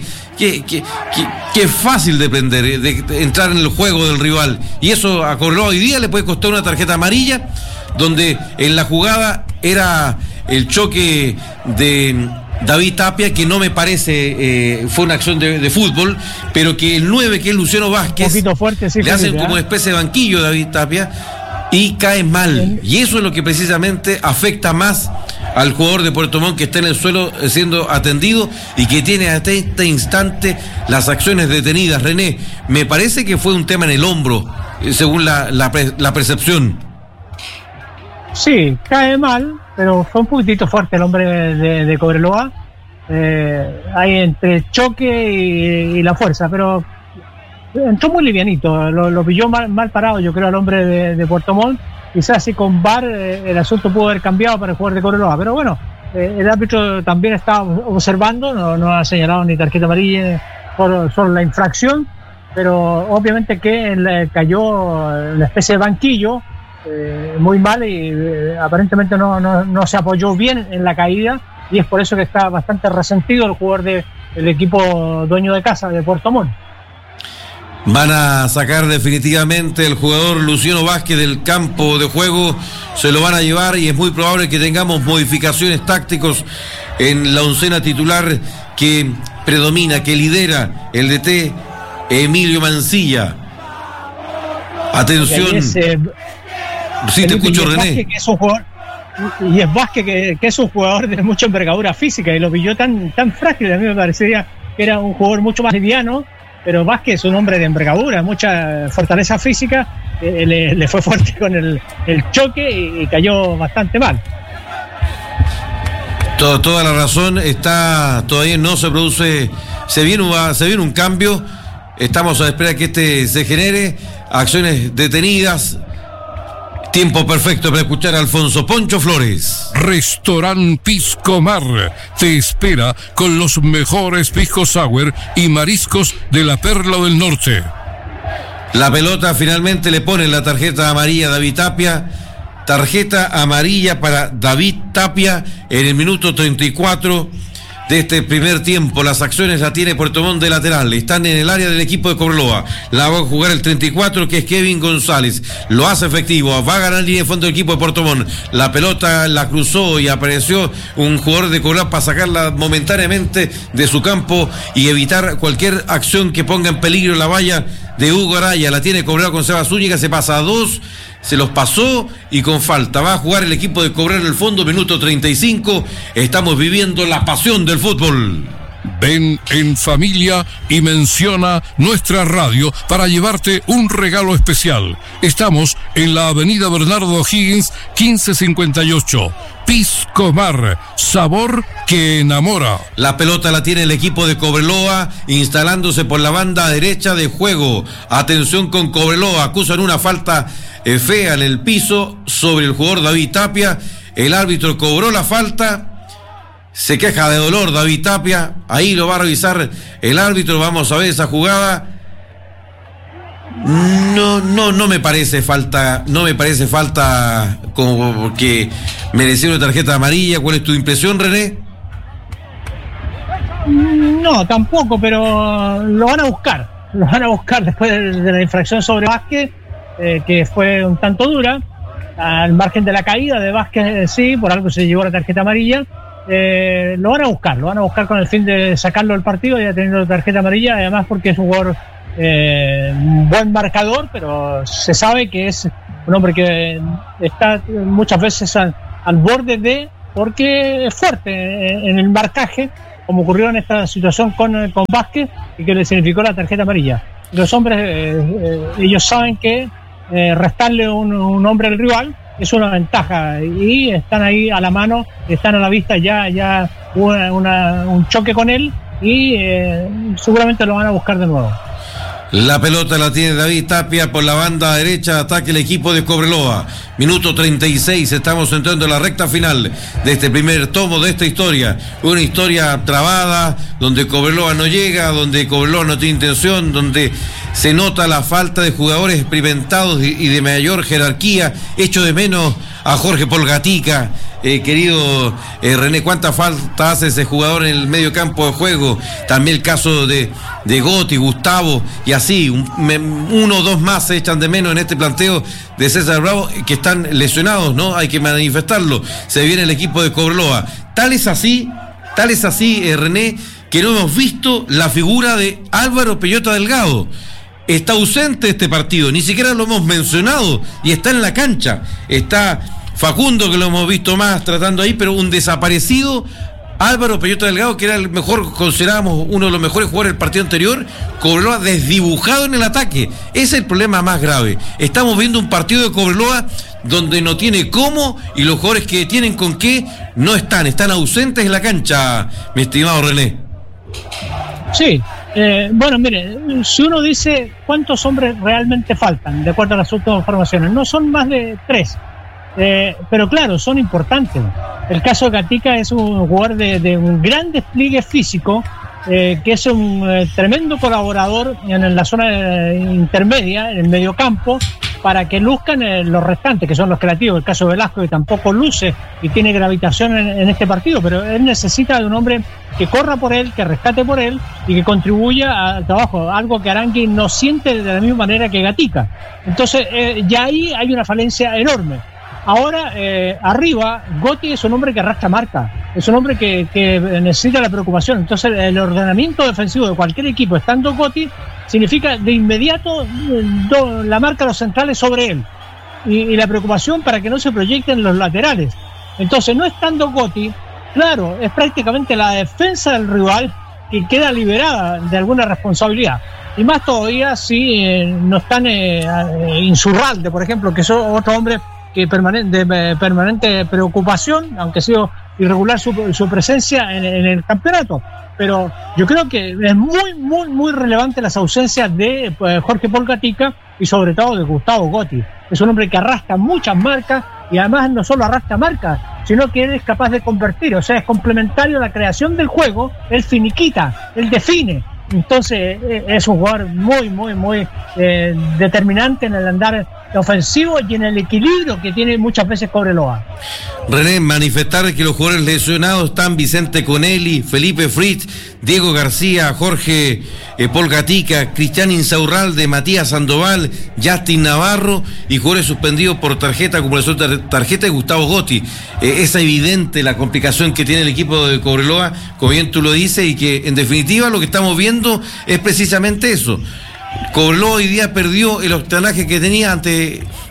es fácil de prender, de entrar en el juego del rival, y eso a Cobreloa hoy día le puede costar una tarjeta amarilla, donde en la jugada era el choque de David Tapia, que no me parece fue una acción de fútbol, pero que el 9, que es Luciano Vázquez, un poquito fuerte, sí, le hacen como una especie de banquillo a David Tapia y cae mal, y eso es lo que precisamente afecta más al jugador de Puerto Montt, que está en el suelo siendo atendido y que tiene hasta este instante las acciones detenidas. René, me parece que fue un tema en el hombro, según la percepción. Sí, cae mal, pero fue un poquitito fuerte el hombre de Cobreloa. Hay entre el choque y la fuerza, pero entró muy livianito, lo pilló mal parado, yo creo, al hombre de Puerto Montt. Quizás si con VAR el asunto pudo haber cambiado para el jugador de Cobreloa, pero bueno, el árbitro también estaba observando, no ha señalado ni tarjeta amarilla por la infracción, pero obviamente que cayó una especie de banquillo muy mal y aparentemente no se apoyó bien en la caída, y es por eso que está bastante resentido el jugador del equipo dueño de casa de Puerto Montt. Van a sacar definitivamente el jugador Luciano Vázquez del campo de juego, se lo van a llevar, y es muy probable que tengamos modificaciones tácticos en la oncena titular que predomina, que lidera el DT Emilio Mancilla. Atención. Sí, te escucho, René. Vázquez, que es un jugador, y es Vázquez que es un jugador de mucha envergadura física, y lo pilló tan frágil. A mí me parecería que era un jugador mucho más liviano, pero Vázquez es un hombre de envergadura, mucha fortaleza física, le fue fuerte con el choque y cayó bastante mal. Toda la razón, todavía no se produce, se viene un cambio, estamos a esperar que se genere, acciones detenidas. Tiempo perfecto para escuchar a Alfonso Poncho Flores. Restaurant Pisco Mar te espera con los mejores pisco sour y mariscos de la Perla del Norte. La pelota finalmente le pone la tarjeta amarilla a David Tapia. Tarjeta amarilla para David Tapia en el minuto 34 de este primer tiempo. Las acciones la tiene Puerto Montt de lateral, están en el área del equipo de Cobreloa, la va a jugar el 34, que es Kevin González, lo hace efectivo, va a ganar línea de fondo del equipo de Puerto Montt, la pelota la cruzó y apareció un jugador de Cobreloa para sacarla momentáneamente de su campo y evitar cualquier acción que ponga en peligro la valla de Hugo Araya. La tiene Cobreloa con Seba Zúñiga, se pasa a 2, se los pasó y con falta. Va a jugar el equipo de Cobreloa en el fondo, minuto 35. Estamos viviendo la pasión del fútbol. Ven en familia y menciona nuestra radio para llevarte un regalo especial. Estamos en la avenida Bernardo O'Higgins, 1558. Pisco Mar, sabor que enamora. La pelota la tiene el equipo de Cobreloa, instalándose por la banda derecha de juego. Atención con Cobreloa, acusan una falta fea en el piso sobre el jugador David Tapia. El árbitro cobró la falta. Se queja de dolor David Tapia, ahí lo va a revisar el árbitro, vamos a ver esa jugada. No me parece falta, como que mereció una tarjeta amarilla. ¿Cuál es tu impresión, René? No, tampoco, pero lo van a buscar después de la infracción sobre Vázquez, que fue un tanto dura, al margen de la caída de Vázquez, sí, por algo se llevó la tarjeta amarilla. Lo van a buscar con el fin de sacarlo del partido, ya teniendo la tarjeta amarilla, además porque es un jugador un buen marcador, pero se sabe que es un hombre que está muchas veces al borde porque es fuerte en el marcaje, como ocurrió en esta situación con Vázquez, y que le significó la tarjeta amarilla. Los hombres, ellos saben que restarle un hombre al rival es una ventaja, y están ahí a la mano, están a la vista, ya hubo un choque con él, y seguramente lo van a buscar de nuevo. La pelota la tiene David Tapia por la banda derecha, ataque el equipo de Cobreloa. Minuto 36, estamos entrando en la recta final de este primer tomo de esta historia. Una historia trabada, donde Cobreloa no llega, donde Cobreloa no tiene intención, donde se nota la falta de jugadores experimentados y de mayor jerarquía. Echo de menos a Jorge Polgatica. Querido René, ¿cuánta falta hace ese jugador en el medio campo de juego? También el caso de Gotti, Gustavo, y así, uno o dos más se echan de menos en este planteo de César Bravo, que están lesionados, ¿no? Hay que manifestarlo. Se viene el equipo de Cobreloa. Tal es así, René, que no hemos visto la figura de Álvaro Peyota Delgado. Está ausente de este partido, ni siquiera lo hemos mencionado, y está en la cancha. Está Facundo, que lo hemos visto más tratando ahí, pero un desaparecido Álvaro Peyota Delgado, que era el mejor, considerábamos uno de los mejores jugadores del partido anterior. Cobreloa desdibujado en el ataque. Ese es el problema más grave. Estamos viendo un partido de Cobreloa donde no tiene cómo, y los jugadores que tienen con qué no están ausentes en la cancha, mi estimado René. Sí, bueno, mire, si uno dice cuántos hombres realmente faltan, de acuerdo a las últimas informaciones, no son más de 3. Pero claro, son importantes. El caso de Gatica es un jugador de un gran despliegue físico, que es un tremendo colaborador en la zona intermedia, en el mediocampo, para que luzcan los restantes, que son los creativos. El caso de Velasco, que tampoco luce y tiene gravitación en este partido, pero él necesita de un hombre que corra por él, que rescate por él y que contribuya al trabajo, algo que Arangui no siente de la misma manera que Gatica. Entonces, ya ahí hay una falencia enorme. Ahora, arriba, Gotti es un hombre que arrastra marca, es un hombre que necesita la preocupación. Entonces, el ordenamiento defensivo de cualquier equipo, estando Gotti, significa de inmediato la marca de los centrales sobre él, y la preocupación para que no se proyecten los laterales. Entonces, no estando Gotti, claro, es prácticamente la defensa del rival que queda liberada de alguna responsabilidad. Y más todavía si no están Insurralde, por ejemplo, que es otro hombre que permanente preocupación, aunque ha sido irregular su presencia en el campeonato. Pero yo creo que es muy relevante las ausencias de Jorge Polgatica y sobre todo de Gustavo Gotti. Es un hombre que arrastra muchas marcas, y además no solo arrastra marcas, sino que él es capaz de convertir, o sea, es complementario a la creación del juego, él finiquita, él define. Entonces es un jugador muy determinante en el andar ofensivo y en el equilibrio que tiene muchas veces Cobreloa. René, manifestar que los jugadores lesionados están Vicente Conelli, Felipe Fritz, Diego García, Jorge Polgatica, Cristian Insaurralde, Matías Sandoval, Justin Navarro, y jugadores suspendidos por acumulación de tarjeta, de Gustavo Gotti. Es evidente la complicación que tiene el equipo de Cobreloa, como bien tú lo dices, y que en definitiva lo que estamos viendo es precisamente eso. Cobreloa hoy día perdió el octanaje que tenía ante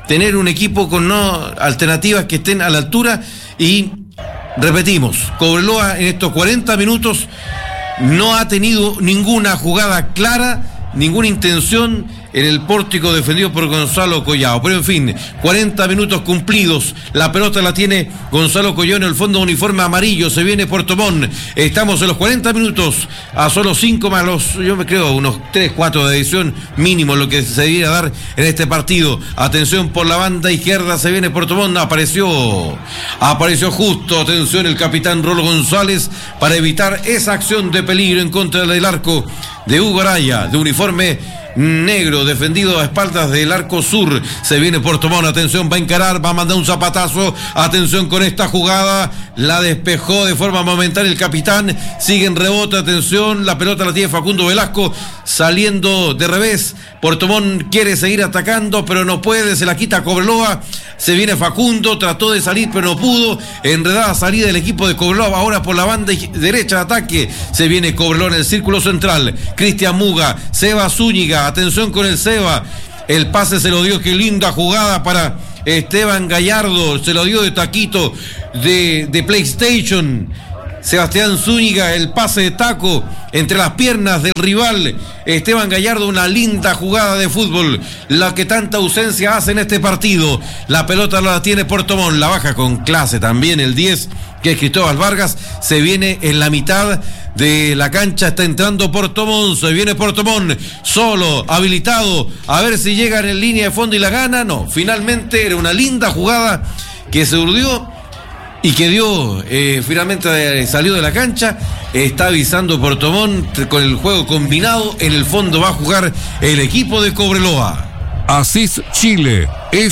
tener un equipo con alternativas que estén a la altura. Y repetimos, Cobreloa en estos 40 minutos no ha tenido ninguna jugada clara, ninguna intención en el pórtico defendido por Gonzalo Collao. Pero en fin, 40 minutos cumplidos. La pelota la tiene Gonzalo Collao en el fondo uniforme amarillo. Se viene Puerto Montt. Estamos en los 40 minutos. A solo 5 más yo me creo, unos 3, 4 de edición mínimo lo que se debiera dar en este partido. Atención por la banda izquierda. Se viene Puerto Montt. Apareció justo. Atención el capitán Rolo González para evitar esa acción de peligro en contra del arco de Hugo Araya, de uniforme negro, defendido a espaldas del arco sur. Se viene Puerto Montt, atención, va a encarar, va a mandar un zapatazo, atención con esta jugada, la despejó de forma momentánea el capitán, sigue en rebote, atención, la pelota la tiene Facundo Velasco, saliendo de revés. Puerto Montt quiere seguir atacando, pero no puede, se la quita Cobreloa. Se viene Facundo, trató de salir pero no pudo. Enredada salida del equipo de Cobreloa, ahora por la banda derecha de ataque. Se viene Cobreloa en el círculo central. Cristian Muga, Seba Zúñiga, atención con el Seba. El pase se lo dio, qué linda jugada para Esteban Gallardo. Se lo dio de taquito de PlayStation. Sebastián Zúñiga, el pase de taco entre las piernas del rival. Esteban Gallardo, una linda jugada de fútbol, la que tanta ausencia hace en este partido. La pelota la tiene Puerto Montt, la baja con clase también el 10, que es Cristóbal Vargas. Se viene en la mitad de la cancha, está entrando Puerto Montt, se viene Puerto Montt, solo, habilitado, a ver si llegan en línea de fondo y la gana. No, finalmente era una linda jugada que se urdió y que dio, finalmente salió de la cancha. Está avisando Puerto Montt con el juego combinado. En el fondo va a jugar el equipo de Cobreloa. Asís Chile,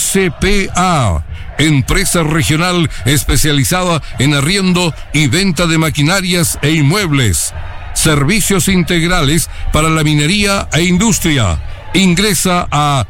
S.P.A., empresa regional especializada en arriendo y venta de maquinarias e inmuebles. Servicios integrales para la minería e industria. Ingresa a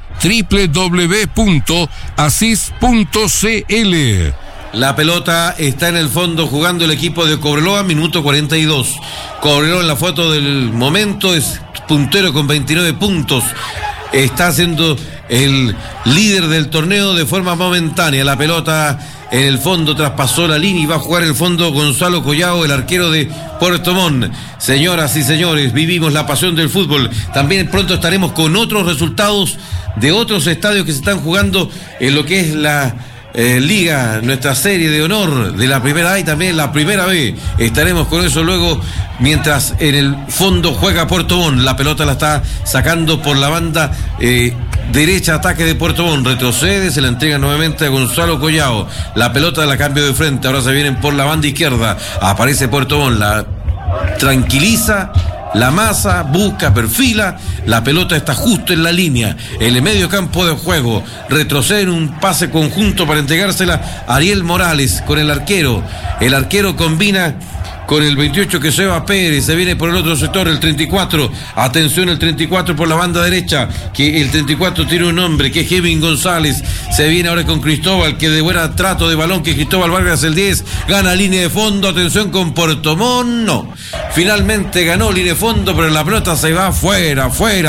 www.asis.cl. La pelota está en el fondo jugando el equipo de Cobreloa, minuto 42. Cobreloa en la foto del momento es puntero con 29 puntos. Está siendo el líder del torneo de forma momentánea. La pelota en el fondo traspasó la línea y va a jugar el fondo Gonzalo Collao, el arquero de Puerto Montt. Señoras y señores, vivimos la pasión del fútbol. También pronto estaremos con otros resultados de otros estadios que se están jugando en lo que es la Liga, nuestra serie de honor de la primera A y también la primera B. Estaremos con eso luego, mientras en el fondo juega Puerto Montt. La pelota la está sacando por la banda derecha, ataque de Puerto Montt. Retrocede, se la entrega nuevamente a Gonzalo Collao. La pelota la cambio de frente, ahora se vienen por la banda izquierda. Aparece Puerto Montt, la tranquiliza, la masa, busca, perfila, la pelota está justo en la línea, en el medio campo de juego. Retrocede en un pase conjunto para entregársela a Ariel Morales con el arquero. El arquero combina con el 28, que es Eva Pérez. Se viene por el otro sector el 34. Atención, el 34 por la banda derecha, que el 34 tiene un nombre, que es Kevin González. Se viene ahora con Cristóbal, que de buena trato de balón, que Cristóbal Vargas, el 10, gana línea de fondo. Atención con Puerto Montt, no. Finalmente ganó línea de fondo, pero la pelota se va fuera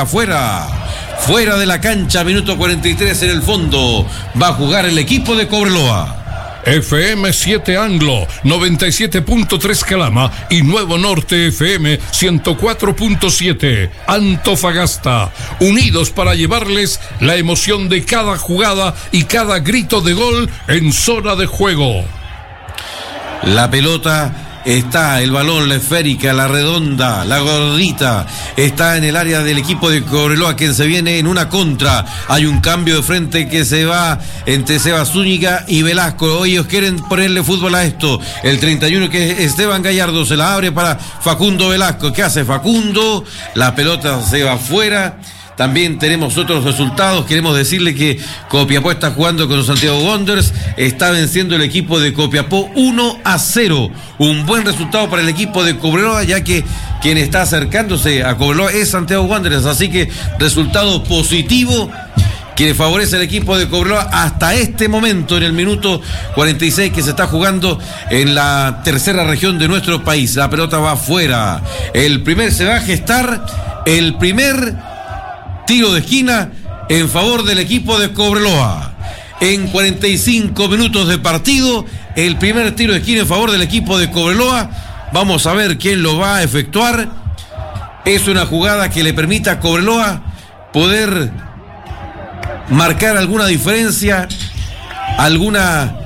de la cancha. Minuto 43 en el fondo. Va a jugar el equipo de Cobreloa. FM 7 Anglo, 97.3 Calama y Nuevo Norte FM 104.7 Antofagasta, unidos para llevarles la emoción de cada jugada y cada grito de gol en zona de juego. La pelota está, el balón, la esférica, la redonda, la gordita, está en el área del equipo de Cobreloa, que se viene en una contra. Hay un cambio de frente que se va entre Seba Zúñiga y Velasco. Ellos quieren ponerle fútbol a esto. El 31, que es Esteban Gallardo, se la abre para Facundo Velasco. ¿Qué hace Facundo? La pelota se va afuera. También tenemos otros resultados. Queremos decirle que Copiapó está jugando con los Santiago Wanderers. Está venciendo el equipo de Copiapó 1-0. Un buen resultado para el equipo de Cobreloa, ya que quien está acercándose a Cobreloa es Santiago Wanderers. Así que resultado positivo que favorece al equipo de Cobreloa hasta este momento, en el minuto 46 que se está jugando en la tercera región de nuestro país. La pelota va afuera. Se va a gestar el primer tiro de esquina en favor del equipo de Cobreloa. en 45 minutos de partido. El primer tiro de esquina en favor del equipo de Cobreloa. Vamos a ver quién lo va a efectuar. Es una jugada que le permita a Cobreloa poder marcar alguna diferencia, alguna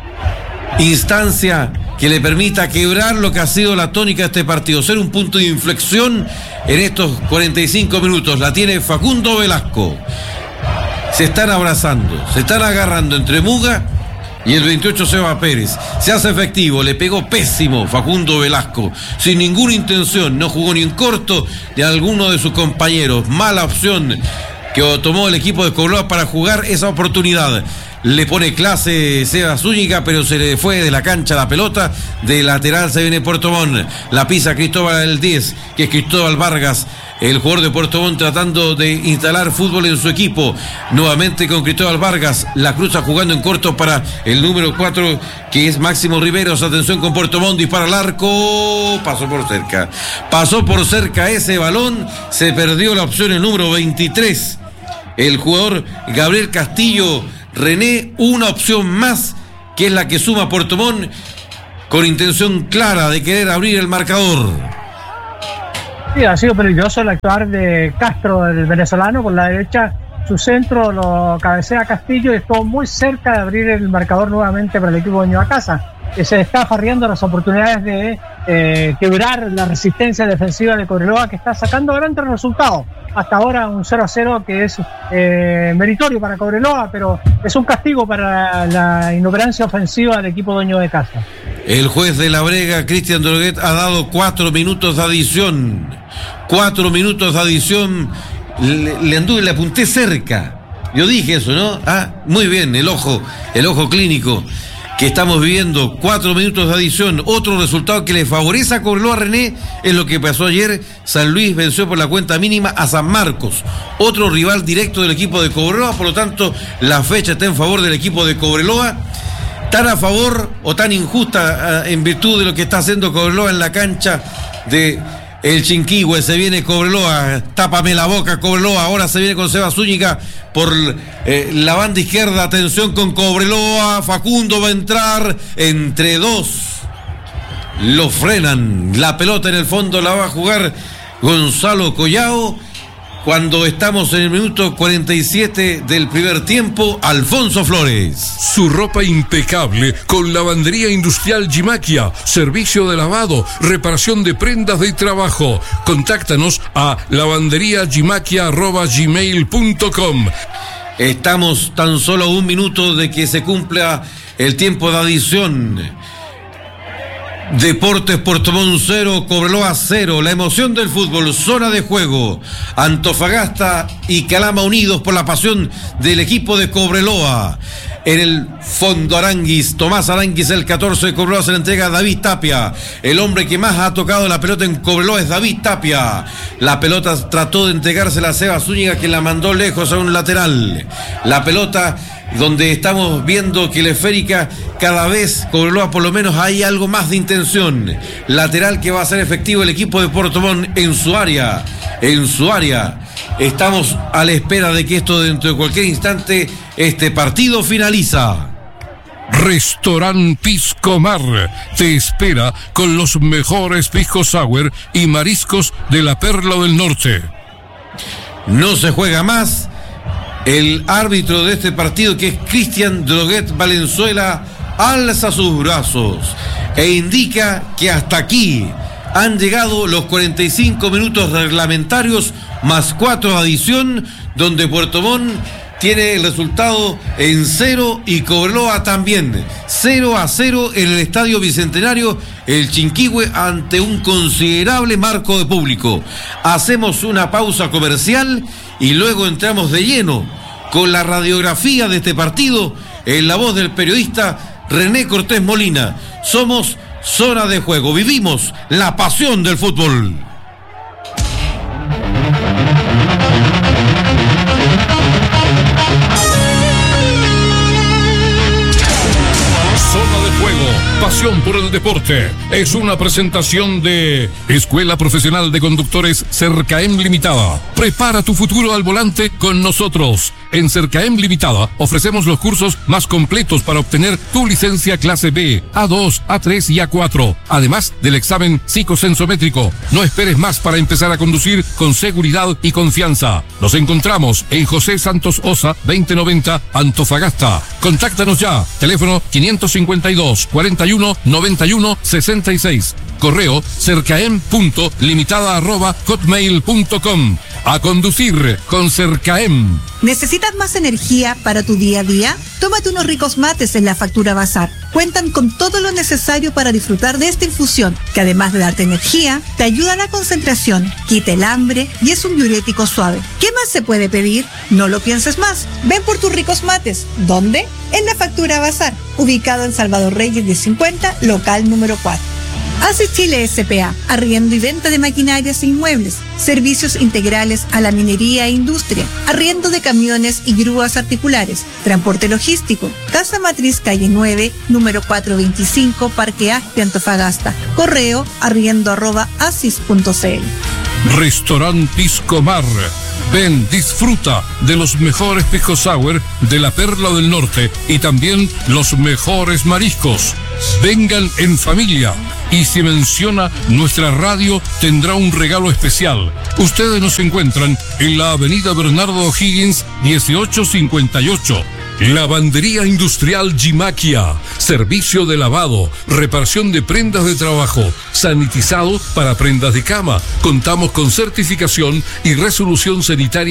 instancia que le permita quebrar lo que ha sido la tónica de este partido, ser un punto de inflexión en estos 45 minutos. La tiene Facundo Velasco. Se están abrazando, se están agarrando entre Muga y el 28 Seba Pérez. Se hace efectivo, le pegó pésimo Facundo Velasco, sin ninguna intención, no jugó ni en corto de alguno de sus compañeros. Mala opción que tomó el equipo de Cobreloa para jugar esa oportunidad. Le pone clase Seba Zúñiga, pero se le fue de la cancha la pelota. De lateral se viene Puerto Montt. La pisa Cristóbal el 10, que es Cristóbal Vargas, el jugador de Puerto Montt, tratando de instalar fútbol en su equipo. Nuevamente con Cristóbal Vargas. La cruza jugando en corto para el número 4, que es Máximo Riveros. Atención con Puerto Montt, dispara al arco. Pasó por cerca. Pasó por cerca ese balón. Se perdió la opción el número 23. El jugador Gabriel Castillo René, una opción más, que es la que suma Puerto Montt, con intención clara de querer abrir el marcador. Sí, ha sido peligroso el actuar de Castro, el venezolano, por la derecha. Su centro lo cabecea Castillo y estuvo muy cerca de abrir el marcador nuevamente para el equipo de Ñuacasa, que se está farreando las oportunidades de quebrar la resistencia defensiva de Cobreloa, que está sacando grandes resultados. Hasta ahora un 0-0 que es meritorio para Cobreloa, pero es un castigo para la inoperancia ofensiva del equipo dueño de casa. El juez de la Brega, Cristian Droguet, ha dado 4 minutos de adición. 4 minutos de adición. Le apunté cerca. Yo dije eso, ¿no? Muy bien, el ojo clínico que estamos viviendo. 4 minutos de adición. Otro resultado que le favorece a Cobreloa, René, es lo que pasó ayer. San Luis venció por la cuenta mínima a San Marcos, otro rival directo del equipo de Cobreloa. Por lo tanto, la fecha está en favor del equipo de Cobreloa. Tan a favor o tan injusta en virtud de lo que está haciendo Cobreloa en la cancha de el Chinquihue. Se viene Cobreloa, tápame la boca Cobreloa. Ahora se viene con Seba Zúñiga por la banda izquierda. Atención con Cobreloa. Facundo va a entrar entre dos. Lo frenan. La pelota en el fondo la va a jugar Gonzalo Collao. Cuando estamos en el minuto 47 del primer tiempo, Alfonso Flores. Su ropa impecable con Lavandería Industrial Gimaquia. Servicio de lavado, reparación de prendas de trabajo. Contáctanos a lavanderiagimaquia@gmail.com. Estamos tan solo a 1 minuto de que se cumpla el tiempo de adición. Deportes Puerto Montt 0, Cobreloa 0. La emoción del fútbol, zona de juego. Antofagasta y Calama unidos por la pasión del equipo de Cobreloa. En el fondo Aranguis, Tomás Aranguis, el 14 de Cobreloa, se le entrega a David Tapia. El hombre que más ha tocado la pelota en Cobreloa es David Tapia. La pelota trató de entregársela a Seba Zúñiga, que la mandó lejos a un lateral. La pelota donde estamos viendo que la esférica, cada vez Cobreloa por lo menos hay algo más de intención. Lateral que va a ser efectivo el equipo de Puerto Montt en su área. Estamos a la espera de que esto dentro de cualquier instante, este partido finaliza. Restaurant Pisco Mar te espera con los mejores pisco sour y mariscos de la Perla del Norte. No se juega más. El árbitro de este partido, que es Cristian Droguet Valenzuela, alza sus brazos e indica que hasta aquí han llegado los 45 minutos reglamentarios más 4 de adición, donde Puerto Montt tiene el resultado en 0 y Cobreloa también. 0-0 en el Estadio Bicentenario, el Chinquihue, ante un considerable marco de público. Hacemos una pausa comercial y luego entramos de lleno con la radiografía de este partido en la voz del periodista René Cortés Molina. Somos Zona de Juego, vivimos la pasión del fútbol. Zona de Juego, pasión por el deporte. Es una presentación de Escuela Profesional de Conductores Cercaem Limitada. Prepara tu futuro al volante con nosotros. En Cercaem Limitada ofrecemos los cursos más completos para obtener tu licencia clase B, A2, A3 y A4, además del examen psicosensométrico. No esperes más para empezar a conducir con seguridad y confianza. Nos encontramos en José Santos Osa, 2090, Antofagasta. Contáctanos ya. Teléfono 552 41 91 66. Correo cercaem.limitada@hotmail.com. A conducir con Cercaem. ¿Necesitas más energía para tu día a día? Tómate unos ricos mates en la Factura Bazar. Cuentan con todo lo necesario para disfrutar de esta infusión, que además de darte energía, te ayuda a la concentración, quita el hambre y es un diurético suave. ¿Qué más se puede pedir? No lo pienses más. Ven por tus ricos mates. ¿Dónde? En la Factura Bazar, ubicado en Salvador Reyes 1050, local número 4. ACIS Chile S.p.A. Arriendo y venta de maquinarias e inmuebles, servicios integrales a la minería e industria, arriendo de camiones y grúas articulares, transporte logístico, Casa Matriz Calle 9, número 425, Parque Aspe, Antofagasta, correo arriendo@acis.cl. Restaurant Pisco Mar. Ven, disfruta de los mejores pisco sour de la Perla del Norte y también los mejores mariscos. Vengan en familia y si menciona nuestra radio tendrá un regalo especial. Ustedes nos encuentran en la avenida Bernardo O'Higgins 1858. Lavandería Industrial Gimaquia. Servicio de lavado, reparación de prendas de trabajo, sanitizado para prendas de cama. Contamos con certificación y resolución sanitaria